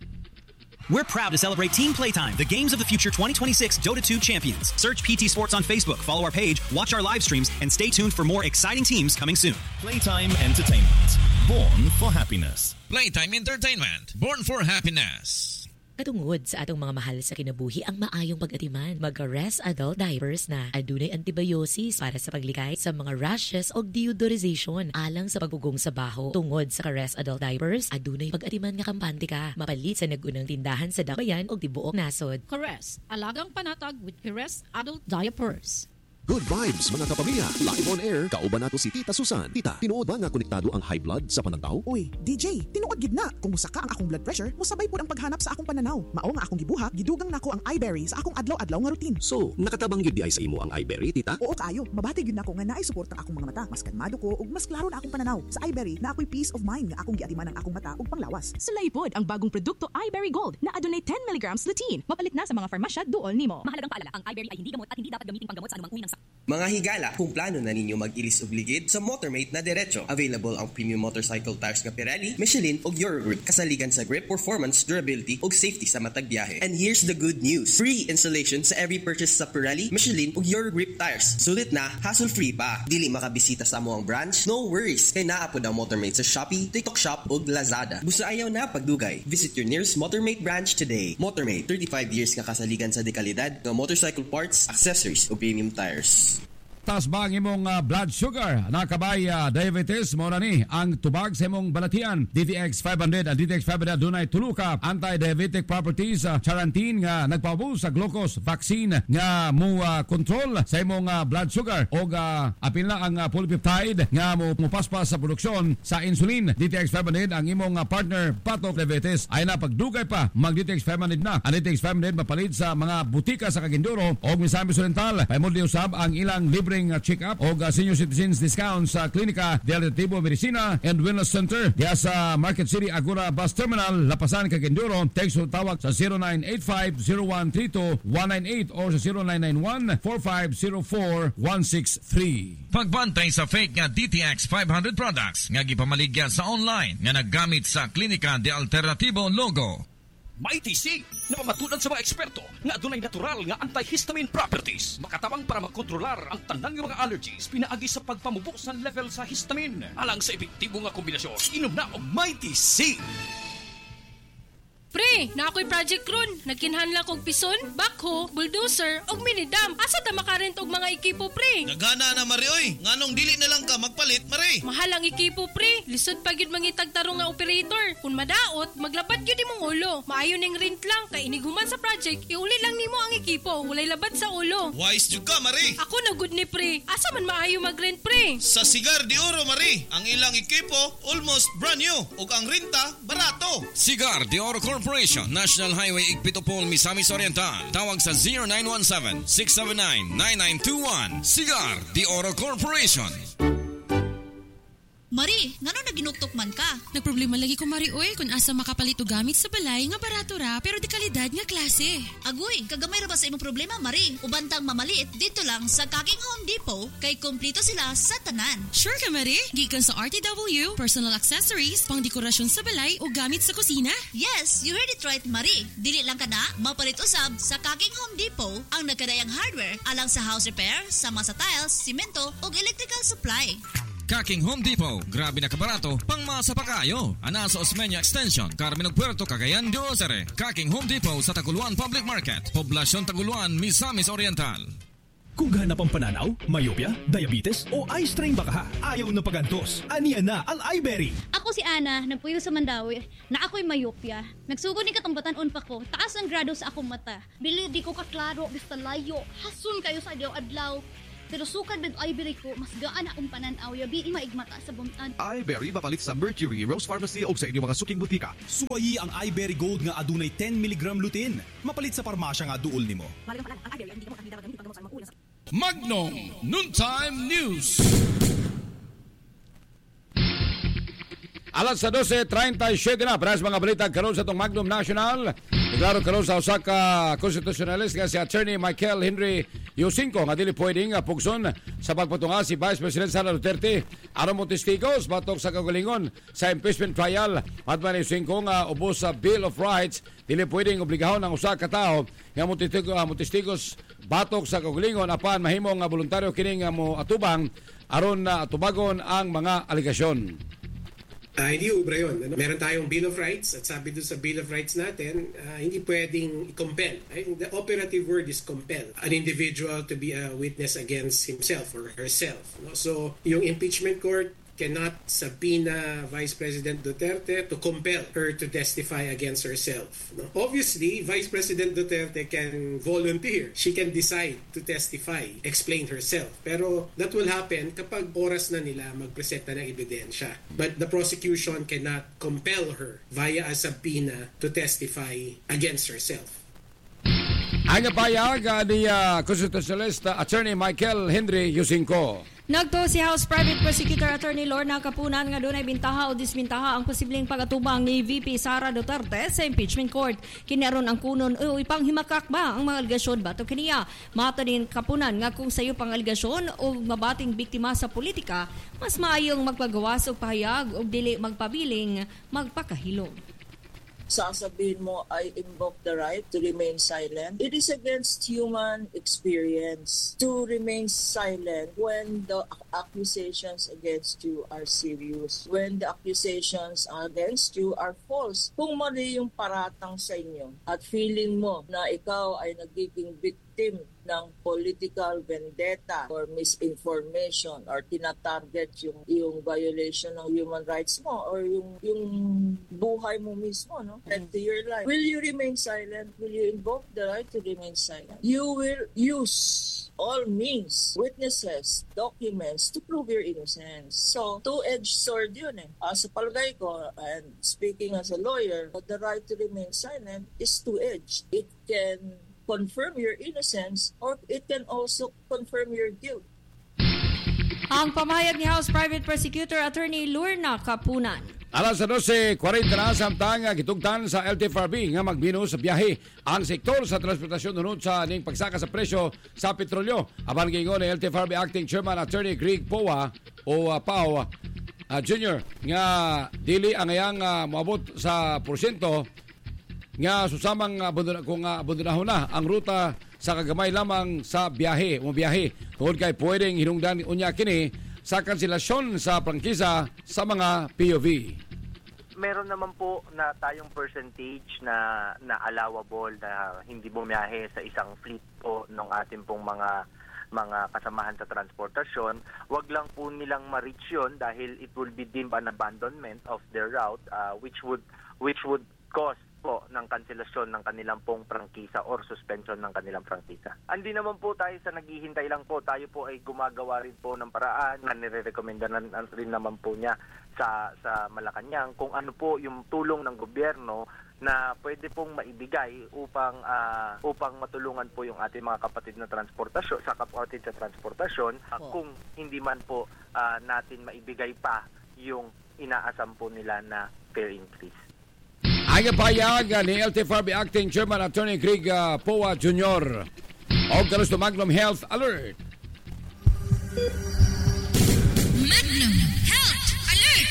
We're proud to celebrate Team Playtime, the Games of the Future twenty twenty-six Dota two champions. Search P T Sports on Facebook, follow our page, watch our live streams, and stay tuned for more exciting teams coming soon. Playtime Entertainment, born for happiness. Playtime Entertainment, born for happiness. Katungod sa atong mga mahal sa kinabuhi ang maayong pag-atiman. Mag-Rest Adult Diapers na. Adunay antibiosis para sa paglikay sa mga rashes o deodorization alang sa pagugong sa baho. Tungod sa Rest Adult Diapers, adunay pag-atiman nga kampante ka. Mapalit sa nagunang tindahan sa Dakbayan o tibuok nasod. Caress, alagang panatag with Caress Adult Diapers. Good vibes mga kapamilya. Live on air, kauban nato si Tita Susan. Tita, tinuod ba nga konektado ang high blood sa pananaw? Uy, D J, tinuod gid na. Kung musa ka ang akong blood pressure, musabay pud ang paghanap sa akong pananaw. Mao nga akong gibuhat, gidugang nako ang iBerry sa akong adlaw-adlaw nga routine. So, nakatabang yun di ay sa imo ang iBerry, Tita? Oo kaayo, mabati gyud nako nga naay suporta ang akong mga mata. Mas kalmado ko ug mas klaro na akong pananaw. Sa iBerry na ako'y peace of mind nga akong giatiman ang akong mata ug panglawas. Sulay pod ang bagong produkto iBerry Gold na adunay ten milligrams lutein. Mapalit na sa mga farmasya duol nimo. Mahalagang paalala, ang iBerry ay hindi gamot at hindi dapat gamitin panggamot sa anumang uri ng sakit. Mga higala, kung plano na ninyo mag-ilis og ligid sa Motormate na diretso, available ang premium motorcycle tires nga Pirelli, Michelin ug Eurogrip, kasaligan sa grip, performance, durability ug safety sa matag biyahe. And here's the good news. Free installation sa every purchase sa Pirelli, Michelin ug Eurogrip tires. Sulit na, hassle-free pa. Dili makabisita sa amoang branch? No worries. Kay naa pod ang Motormate sa Shopee, TikTok Shop ug Lazada. Busa ayaw na pagdugay. Visit your nearest Motormate branch today. Motormate, thirty-five years nga kasaligan sa dekalidad ng motorcycle parts, accessories ug premium tires. Taas ba ang imong uh, blood sugar? Nakabay uh, diabetes mo na ni ang tubag sa imong balatian. D T X five hundred at D T X five hundred dunay tulo ka anti-diabetic properties uh, charantin nga nagpabus sa glucose vaccine nga mo uh, control sa imong uh, blood sugar o uh, apil na ang uh, polypeptide nga mo mupaspas sa produksyon sa insulin. D T X five hundred ang imong uh, partner patok diabetes ay na pagdugay pa mag D T X five hundred na. Ang D T X five hundred mapalit sa mga butika sa Kaginduro o Misamis Oriental. Paimodli usab ang ilang libre check-up o uh, senior citizens discount sa Klinika de Alternativo Medicina and Wellness Center diya sa Market City Agora Bus Terminal, Lapasan, Caginduro. Text o tawag sa zero nine eight five zero one three two one nine eight or sa zero nine nine one four five zero four one six three. Pagbantay sa fake nga D T X five hundred products nga gipamaligya sa online nga naggamit sa Klinika de Alternativo logo. Mighty C, napamatunan sa mga eksperto nga adunay natural nga antihistamine properties. Makatabang para makontrolar ang tanan nga mga allergies pinaagi sa pagpamubok sa level sa histamine. Alang sa epektibo nga kombinasyon, inom na og Mighty C. Pre, na ako'y project ron. Nagkinhanla kong pison, backhoe, bulldozer, og minidam. Asa ta makarent og mga ekipo, pre? Nagana na, Mari, oy. Nganong dili na lang ka magpalit, Mari? Mahal ang ekipo, pre. Lisod pa gyud mangitag tarong nga operator. Kung madaot, maglabat gyud imong ulo. Maayo ning rent lang, kay iniguman sa project, iuli lang nimo ang ekipo. Walay labat sa ulo. Wise jud ka, Mari. Ako na good ni, pre. Asa man maayo mag-rent, pre? Sa Cigar de Oro, Mari. Ang ilang ekipo, almost brand new. Ug ang renta, barato. Cigar de Oro Corporation, National Highway Igpitopol, Misamis Oriental. Tawag sa zero nine one seven six seven nine nine nine two one. Cigar de Oro Corporation. Mari, ngano na ginuktok man ka? Nagproblema lagi ko, Mari, oy, kung asa makapalit o gamit sa balay nga barato ra pero di kalidad nga klase. Agoy, kagamay ra ba sa imong problema, Mari? Ubantang mamaliit dito lang sa Kaking Home Depot kay kumpleto sila sa tanan. Sure ka, Mari? Gikan sa R T W, personal accessories, pang dekorasyon sa balay o gamit sa kusina? Yes, you heard it right, Mari. Dili lang ka na, mapalit usab sa Kaking Home Depot ang nagkadayang hardware alang sa house repair, sama sa tiles, simento o electrical supply. Kaking Home Depot, grabe na kabarato, pangmasa pa kayo. Ana sa Osmeña Extension, Carmen Puerto, Cagayan de Oro. Kaking Home Depot sa Taguluan Public Market, Poblasyon Taguluan, Misamis Oriental. Kung ganap ang pananaw, myopia, diabetes o eye strain baka ha, ayaw na pagantos. Aniya na ang iBerry. Ako si Ana, nagpuyo sa Mandawi, na ako'y myopia. Nagsugod ni katambatan-on pa ko, taas ang grado sa akong mata. Bili di ko kaklaro, basta layo, hasun kayo sa adlaw-adlaw. Pero sukad med iBerry ko, mas gaan akong pananaw, yabi maigmata sa buntad. iBerry mapalit sa Mercury, Rose Pharmacy o sa inyong mga suking butika. Suwayi ang iBerry Gold nga adunay ten milligram lutein. Mapalit sa parmasya nga duol nimo. Magnum Noontime News. Alas sa dose treinta y siete na, para sa mga balita karon sa itong Magnum National. Iklaro karon sa Osaka Constitutionalist nga si Attorney Michael Henry Yosinko nga dili pwedeng pugson sa pagpatunga si Vice President Sara Duterte aron mo testigos batok sa kagalingon sa impeachment trial. At man Yosinko nga ubos sa Bill of Rights, dili pwedeng obligahon ang usa ka tawo nga mo testigos batok sa kagalingon apan mahimo nga voluntaryo kining mo atubang aron na atubagon ang mga aligasyon. Uh, hindi ubra yun. Ano? Meron tayong Bill of Rights at sabi doon sa Bill of Rights natin, uh, hindi pwedeng compel. The operative word is compel an individual to be a witness against himself or herself. No? So, yung impeachment court cannot subpoena Vice President Duterte to compel her to testify against herself. No? Obviously, Vice President Duterte can volunteer. She can decide to testify, explain herself. Pero that will happen kapag oras na nila magpresenta ng ebidensya. But the prosecution cannot compel her via a subpoena to testify against herself. Ang payag ni uh, Constitutionalist uh, Attorney Michael Henry Yosinko. Nagto si House Private Prosecutor Attorney Lorna Capunan nga dunay bintaha o disbintaha ang posibleng pag-atubang ni V P Sara Duterte sa impeachment court. Kinaron ang kunon o ipanghimakak ba ang mga aligasyon bato kaniya. Mata din Capunan nga kung sayo pang aligasyon o mabating biktima sa politika, mas maayong magpagawas og pahayag o dili magpabiling magpakahilom. Sasabihin mo, I invoke the right to remain silent. It is against human experience to remain silent when the accusations against you are serious, when the accusations against you are false. Kung mali yung paratang sa inyo at feeling mo na ikaw ay nagiging victim ng political vendetta or misinformation or tinatarget yung yung violation ng human rights mo or yung yung buhay mo mismo, no? And to your life. Will you remain silent? Will you invoke the right to remain silent? You will use all means, witnesses, documents to prove your innocence. So, two-edged sword yun eh. Uh, sa palagay ko, and speaking as a lawyer, the right to remain silent is two-edged. It can confirm your innocence or it can also confirm your guilt. Ang pamahayag ni House Private Prosecutor Attorney Lorna Capunan. Alas sa dose kwarenta na samtang gitugtan sa L T F R B nga magbino sa biyahe ang sektor sa transportasyon nunod sa ning pagsaka sa presyo sa petrolyo. Aban gingon ni L T F R B Acting Chairman Attorney Greg Powa o uh, Pao uh, Junior nga dili ang ayang uh, moabot sa porsyento nga susamang uh, kung uh, abundunahon na ang ruta sa kagamay lamang sa biyahe o biyahe tungod kay pwedeng hinungdan unya kini sa kanselasyon sa prangkisa sa mga P O V. Meron naman po na tayong percentage na na allowable na hindi bumiyahe sa isang fleet po ng ating pong mga mga kasamahan sa transportasyon. Wag lang po nilang ma-reach yun dahil it will be deemed an abandonment of their route uh, which would which would cause po ng kanselasyon ng kanilang pong prangkisa or suspension ng kanilang prangkisa. Hindi naman po tayo sa naghihintay lang po. Tayo po ay gumagawa rin po ng paraan na nire-recommenda na rin naman po niya sa sa Malacanang kung ano po yung tulong ng gobyerno na pwede pong maibigay upang uh, upang matulungan po yung ating mga kapatid na transportasyon sa kapatid sa transportasyon uh, oh. kung hindi man po uh, natin maibigay pa yung inaasam po nila na fare increase. Ang payag ni L T F R B Acting Chairman Attorney Greg uh, Powa Junior O kalos to Magnum Health Alert. Magnum Health Alert.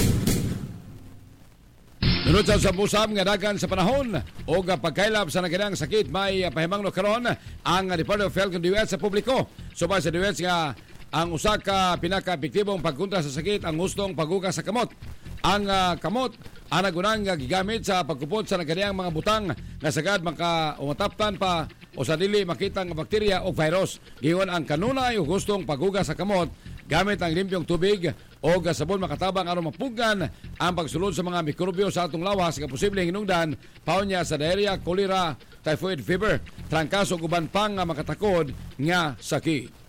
Nunod sa sabusam nga dagan sa panahon o pagkailap sa naganang sakit may uh, pahimangno karon ang Department of Health ng D O H sa publiko. Subay sa D O H nga ang usa ka pinaka-epektibong pagkontra sa sakit ang gustong paghugas sa kamot. Ang uh, kamot ang nagunang gigamit sa pagkupot sa nagkaniyang mga butang nga sagad maka-umataptan pa o sa dili makita nga bakterya o virus. Giyon ang kanunay o gustong paghugas sa kamot gamit ang limpyong tubig o sabon makatabang aron mapugan ang pagsulod sa mga mikrobyo sa atong lawas nga posibleng hinungdan paunya sa diarrhea, cholera, typhoid fever, trangkaso ug uban pang nga makatakod nga sakit.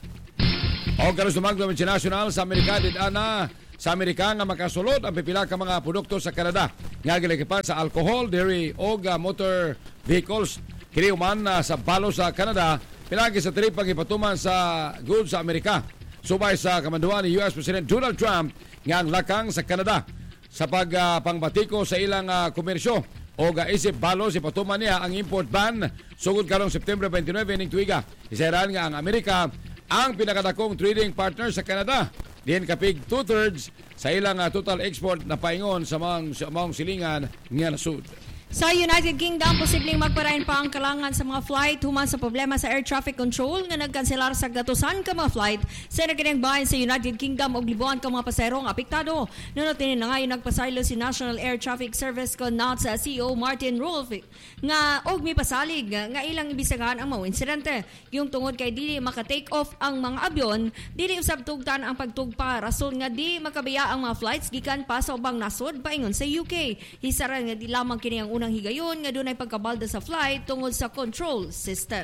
O karon sumagdo international sa Amerika did-ana sa Amerika nga makasulod ang pipila ka mga produkto sa Canada nga gilakipan sa alcohol, dairy o motor vehicles. Kini human uh, sa balo sa Canada pinagi sa trip pagipatuman sa goods sa Amerika. Subay sa kamanduan ni U S President Donald Trump nga ang lakang sa Canada sa pag uh, pangbatiko sa ilang uh, komersyo o ga isip balo si patuman niya ang import ban sugod karong September twenty-nine ning tuiga. Isaran nga ang Amerika ang pinakadakong trading partner sa Canada. Diyan kapig two-thirds sa ilang uh, total export na paingon sa mga, sa mga silingan nga nasud. Sa United Kingdom, posibleng magparain pa ang kalangan sa mga flight human sa problema sa air traffic control nga nagkanselar sa gatusan ka mga flight sa nakinang bahin sa United Kingdom og libuan ka mga pasaherong apektado. Nunot din na ngayon nagpasaylo si National Air Traffic Service ko not sa C E O Martin Rolfe nga og mi pasalig nga ilang ibisagahan ang mga insidente. Yung tungod kay dili maka-take off ang mga abyon, dili usab tugtan ang pagtugpa rason nga di makabaya ang mga flights gikan pa sa ubang nasod paingon sa U K. Hisaran nga di lamang kini ang unang higayon nga dunay pagkabalda sa flight tungod sa control system.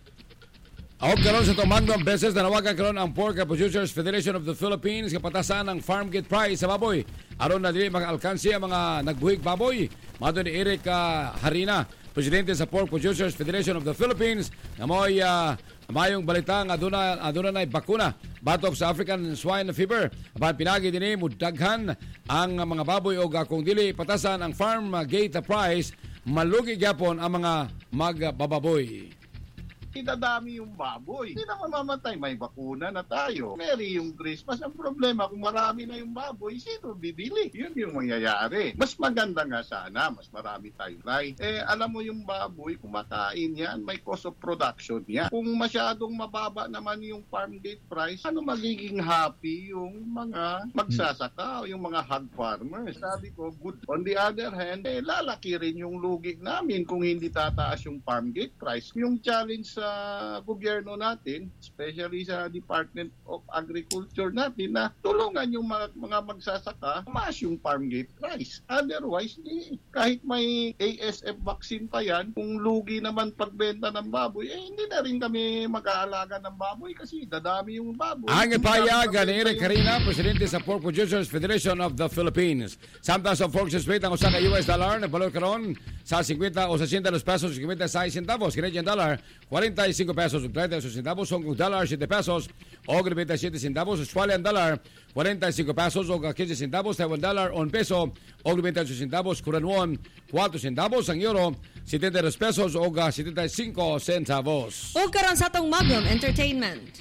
Ahog karon sa tumangdong beses na nawagan karon ang Pork Producers Federation of the Philippines nga patasan ang farm gate price sa baboy aron na dili maka-alkansi ang mga nagbuhig baboy. Madto ni Eric uh, Harina, presidente sa Pork Producers Federation of the Philippines, nga mo'y uh, mayong balita nga aduna aduna nay bakuna batok sa African swine fever. Apan pinagi dinhi mudaghan ang mga baboy og kung dili patasan ang farm gate price, malugi gyapon ang mga magbababoy. Idadami yung baboy. Hindi na mamamatay. May bakuna na tayo. Merry yung Christmas. Ang problema, kung marami na yung baboy, sino bibili? Yun yung mangyayari. Mas maganda nga sana. Mas marami tayong light. Eh, alam mo yung baboy, kumakain yan. May cost of production yan. Kung masyadong mababa naman yung farm gate price, ano magiging happy yung mga magsasaka o yung mga hog farmers? Sabi ko, good. On the other hand, eh, lalaki rin yung lugi namin kung hindi tataas yung farm gate price. Yung challenge sa gobyerno natin, especially sa Department of Agriculture natin, na tulungan yung mga, mga magsasaka, mas yung farm gate price. Otherwise, di, kahit may A S F vaccine pa yan, kung lugi naman pagbenta ng baboy, eh hindi na rin kami mag-aalaga ng baboy kasi dadami yung baboy. Ang ipayagan ni Eric Harina, presidente sa Pork Producers Federation of the Philippines. Samtang sa pork rate ang usa ka U S dollar nagbalot karon sa fifty o sixty pesos fifty-six centavos, Canadian dollar forty-five pesos ug thirty centavos, Hong Kong dollar seven pesos ug ninety-seven centavos, Australian dollar forty-five pesos ug fifteen centavos, Taiwan dollar one peso ug ninety-eight centavos, Korean won four centavos, ang euro seventy-two pesos ug seventy-five centavos. O karon sa atong Magnum Entertainment.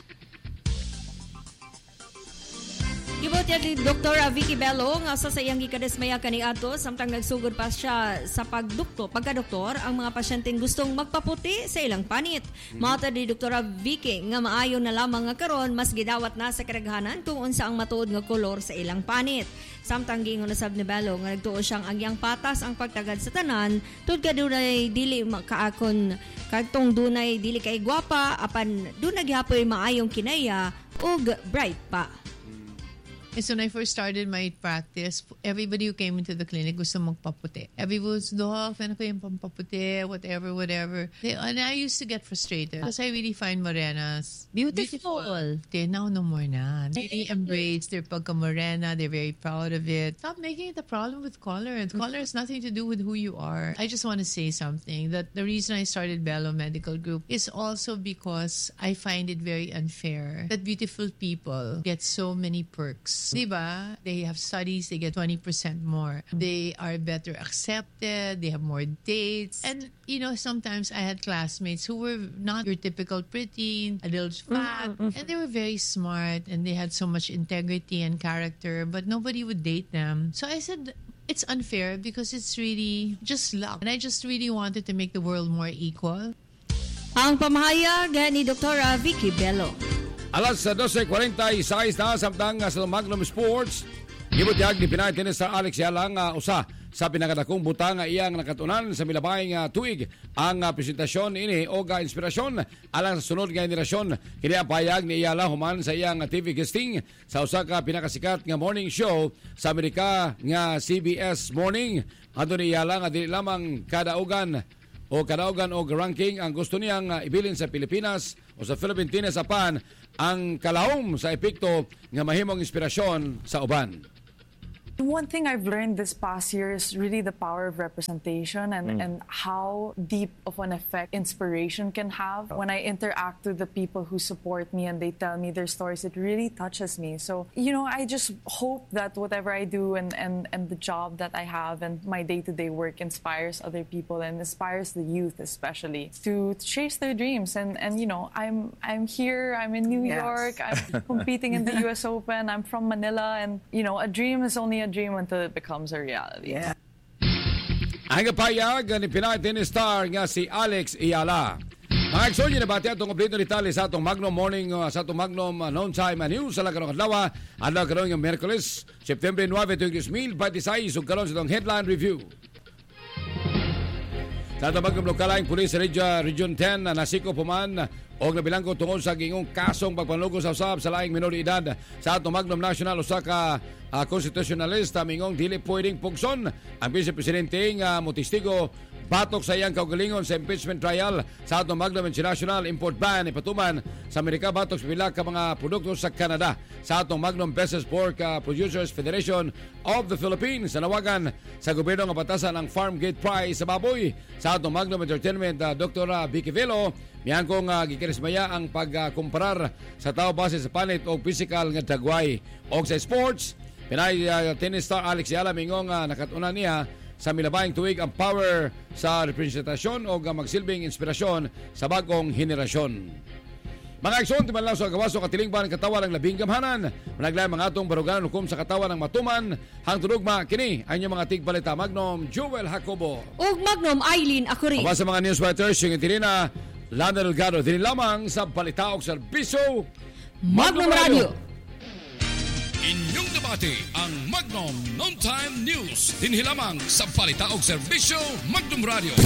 Gibot ni Doktor Vicky Bello nga sa sayang gikadesmaya kaniadto samtang nagsugod pa siya sa pagdukto pagkadoktor ang mga pasyenteng gustong magpaputi sa ilang panit. Mm-hmm. Mata ni Doktor Vicky nga maayo na lamang nga karon mas gidawat na sa kadaghanan kung unsa ang matuod nga kolor sa ilang panit. Samtang giingon sab ni Bello nga nagtuo siyang agyang patas ang pagtagad sa tanan tud ka dunay dili makaakon kadtong dunay dili kay gwapa apan dunay gihapon maayong kinaya ug bright pa. So when I first started my practice, everybody who came into the clinic gusto magpaputi. Everybody was, Doc, ano ko yung pampaputi, whatever, whatever. They, and I used to get frustrated because I really find morenas beautiful. beautiful. They now no more na. They really embrace their pagka-morena. They're very proud of it. Stop making it a problem with color. Color has nothing to do with who you are. I just want to say something, that the reason I started Bello Medical Group is also because I find it very unfair that beautiful people get so many perks. Diba? They have studies, they get twenty percent more. They are better accepted, they have more dates. And, you know, sometimes I had classmates who were not your typical pretty, a little fat, mm-hmm. and they were very smart, and they had so much integrity and character, but nobody would date them. So I said, it's unfair because it's really just luck. And I just really wanted to make the world more equal. Ang pamahayag ni Doktor Vicky Bello. Alas twelve forty-six na samtang sa Magnum Sports. Gibutiyag ni Pinay Tennis sa Alex Yalang uh, usa sa pinakadakong butang nga iyang nakatunan sa milabay nga tuig ang uh, presentasyon ini o ga inspirasyon alang sa sunod nga henerasyon. Kini ang payag ni Iyala human sa iyang T V guesting sa usa ka pinakasikat nga morning show sa Amerika nga C B S Morning. Adto ni Iyala nga dili lamang kadaugan o kadaugan o ranking ang gusto niyang uh, ibilin sa Pilipinas o sa Philippine Tennis apan ang kalahom sa epekto nga mahimong inspirasyon sa uban. One thing I've learned this past year is really the power of representation and, mm. and how deep of an effect inspiration can have. When I interact with the people who support me and they tell me their stories, it really touches me. So, you know, I just hope that whatever I do and, and, and the job that I have and my day-to-day work inspires other people and inspires the youth especially to chase their dreams. And, and you know, I'm, I'm here, I'm in New Yes. York, I'm competing in the U S Open, I'm from Manila, and, you know, a dream is only a dream until it becomes a reality. Yeah. Ang kapayag ni Pinay Tennis star nga si Alex Iyala. Mga eksyon, yun nabati atong kompleto detalye sa atong Magnum Morning, uh, sa atong Magnum uh, Noon Time News sa lakarong adlaw. Adlaw karon yung Merkules, September nine, twenty twenty-six, ug karon sa atong headline review. Sa atong Magnum Local Police Region, Region ten, nasiko puman og nabilanggo tungod sa gingong kasong pagpanlugo sa usab sa laing minoridad. Sa atong Magnum National, usa ka uh, constitutionalist mingong dili pwedeng pugson ang Vice Presidente nga motistigo batok sa iyang kaugalingon sa impeachment trial. Sa atong Magnum International, import ban ipatuman sa Amerika batok sa pila ka mga produkto sa Canada. Sa atong Magnum Best Pork uh, Producers Federation of the Philippines, nawagan sa gobyerno nga batasan ang farm gate price sa baboy. Sa atong Magnum Entertainment, uh, Doctor Vicky Velo, miyan kong uh, gikarismaya ang pagkumparar uh, sa tao base sa panit o physical nga dagway. O sa sports, Pinay uh, tennis star Alex Iyala mingong uh, nakatunan niya sa milabayang tuig ang power sa representasyon o uh, magsilbing inspirasyon sa bagong henerasyon. Mga aksyon, timan lang sa gawaso katilingban katawan ng labing gamhanan. Managlayang mga atong baruganan hukom sa katawan ng matuman. Hang turugma, kini ang inyong mga tigbalita. Magnum Joel Jacobo. Ug Magnum Eileen Akurin. Aba sa mga newswriters, yung itirina Lana Delgado. Dili lamang sa balita o serbisyo Magnum, Magnum Radio. Inyong debate ang Magnum Noontime News. Dinhi lamang sa balita o serbisyo Magnum Radio.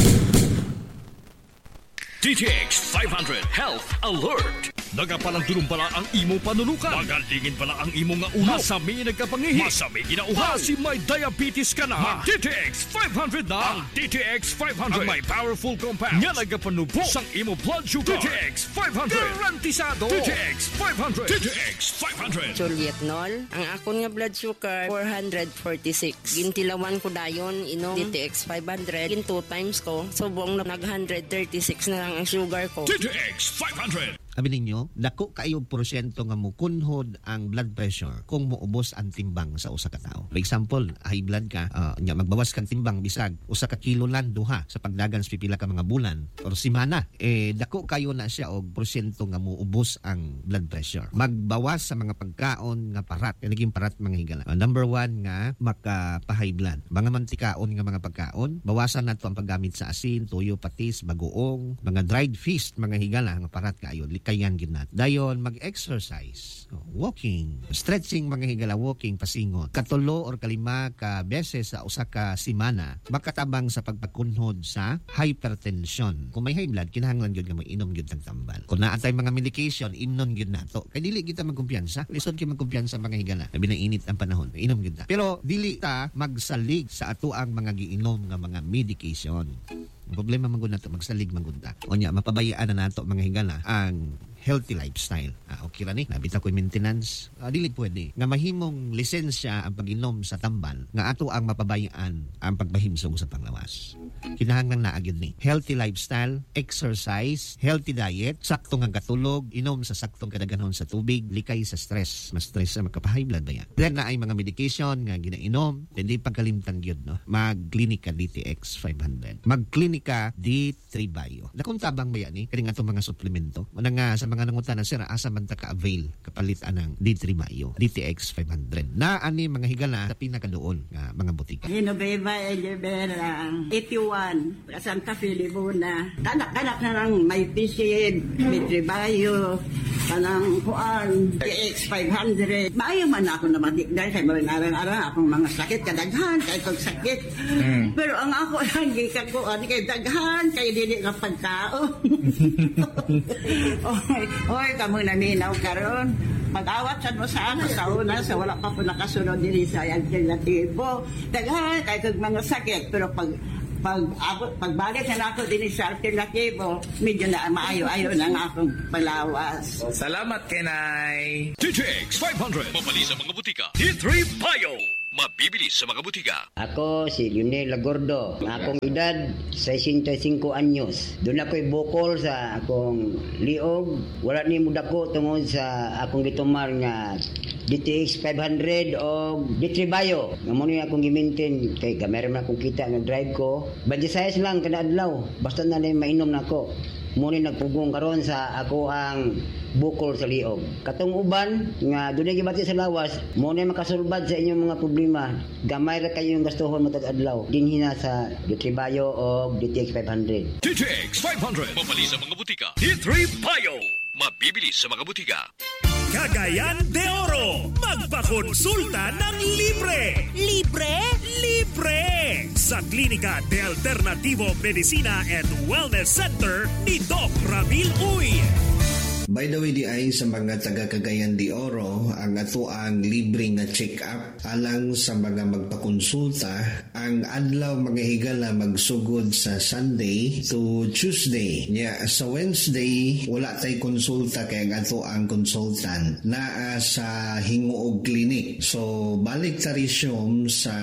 D T X five hundred Health Alert. Nagapalang tulong pala ang imo panulukan. Magalingin pala ang imo nga ulo. Masami nagkapangihi. Masami ginauhaw. Kasi may diabetes ka na. Mag D T X five hundred na. Ang D T X five hundred. Ang may powerful compounds. Nga nagapanubo sang imo blood sugar. D T X five hundred. Garantisado. D T X five hundred. D T X five hundred. Julietnol. Ang akon nga blood sugar four forty-six. Gintilawan ko dayon inom D T X five hundred. Gin two times ko. Subong nag one thirty-six na lang ang sugar ko. D T X five hundred. Abi ninyo, dako kayo porsyento nga mukunhod ang blood pressure kung muubos ang timbang sa usa ka tawo. For example, high blood ka, uh, nya magbawas kang timbang bisag usa ka kilo lang duha sa pagdagan sa pipila ka mga bulan or semana. Eh dako kayo na siya og porsyento nga muubos ang blood pressure. Magbawas sa mga pagkaon nga parat, naging parat mga higala. Uh, number one nga maka-high blood. Mga mantikaon nga mga pagkaon, bawasan nato ang paggamit sa asin, tuyo, patis, bagoong, mga dried fish, mga higala nga parat kayo. Kayan ginat. Dayon mag-exercise, walking, stretching mga higala, walking pasingot. Katulo or kalima ka beses sa usa ka semana makatabang sa pagpakunhod sa hypertension. Kung may high blood, kinahanglan gyud nga mag-inom gyud tag tambal. Kung naatay mga medication, imnon gyud nato. Kay dili kita magkumpiyansa. Lisod kay magkumpiyansa mga higala. Labi na init ang panahon, inom gyud na. Pero dili ta magsalig sa ato ang mga giinom nga mga medication. Ang problema magud nato magsalig magud ta. Onya mapabayaan na nato mga higala ang healthy lifestyle. Ah, okay ra ni. Nabita ko maintenance. Ah, dili pwede. Nga mahimong lisensya ang pag-inom sa tambal nga ato ang mapabayaan ang pagbahimsog sa panglawas. Kinahanglan na agad ni. Healthy lifestyle, exercise, healthy diet, saktong ang katulog, inom sa saktong kadaghanon sa tubig, likay sa stress. Mas stress sa magka-high blood ba yan? Then na ay mga medication nga ginainom, hindi pagkalimtan gyud no. Mag-klinika D T X five hundred. Mag-klinika D three Bio. Dakong tabang ba yan ni? Kani nga itong mga suplemento. Mana nga sa mga nangutanan sir, asa man ta ka-avail kapalit anang D three Bio, D T X five hundred. Na ani mga higala sa pinakadool nga mga butika. Hinobeba Elberang eighty-one Santa Fe Libuna. Kanak-kanak na lang may pisid, may tribayo, kanang kuan T X five hundred. Maayo man ako na matikday kay marinarang-arang akong mga sakit kadaghan kay kog sakit. Mm. Pero ang ako lang gikan ko ani kay daghan kay dili ka pagkaon. oy, oy kamo na minaw karon. Mag-awat sa mo sa ako sa una sa wala pa po nakasunod diri sa alternatibo. Daghan kay kog mga sakit pero pag pag ako pagbalik na ako din sa alternatibo, medyo na maayo-ayo na nga akong palawas. Salamat kay Nay. T T X five hundred. Mabali sa mga butika. T three Bio. Mabibili sa mga butika. Ako si Lionel Lagordo. Akong edad sesenta-cinco anyos. Doon ako'y bukol sa akong liog. Wala ni muda ko tungod sa akong gitumar nga D T X five hundred o D three Bio. Nga muna yung akong gimintin. Kay gamera man akong kita nga drive ko. Badisayas lang kada adlaw. Basta na na mainom na ako. Muna nagpugong karon sa ako ang bukol sa liog. Katong uban nga dunay gibati sa lawas, muna makasulbad sa inyong mga problema. Gamay ra kayo yung gastuhon matag adlaw. Dinhi na sa D three Bio o D T X five hundred. D T X five hundred. Mabali sa mga butika. D three Bio. Mabibili sa mga butika. Cagayan de Oro. Magpakonsulta ng libre. Libre? Libre! Sa Klinika de Alternativo Medicina and Wellness Center ni Doc Ramil Uy. By the way, di ay sa mga taga Cagayan de Oro, ang ato ang libre nga check-up alang sa mga magpakonsulta. Ang adlaw mga higala magsugod sa Sunday to Tuesday. Yeah, sa Wednesday, wala tay konsulta kaya ang ato ang consultant na sa Hinguog Clinic. So, balik ta resume sa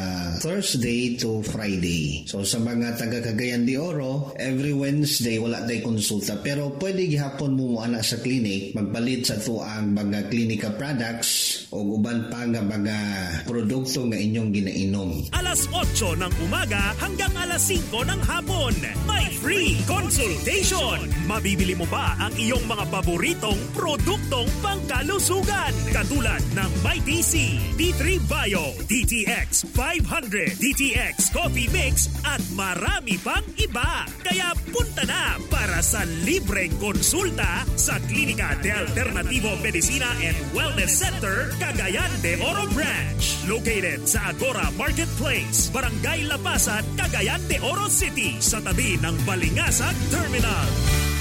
Thursday to Friday. So, sa mga taga Cagayan de Oro, every Wednesday wala tay konsulta. Pero pwede gihapon mo ana sa clinic, magpalit sa to ang mga klinika products o uban pa nga mga produkto nga inyong ginainom. Alas otso ng umaga hanggang alas singko ng hapon. May free consultation. Mabibili mo ba ang iyong mga paboritong produktong pangkalusugan? Katulad ng My D C, D three Bio, D T X five hundred, D T X Coffee Mix at marami pang iba. Kaya punta na para sa libreng konsulta sa Klinika de Alternativo Medicina and Wellness Center, Cagayan de Oro Branch. Located sa Agora Marketplace, Barangay Lapasan, Cagayan de Oro City, sa tabi ng Balingasag Terminal.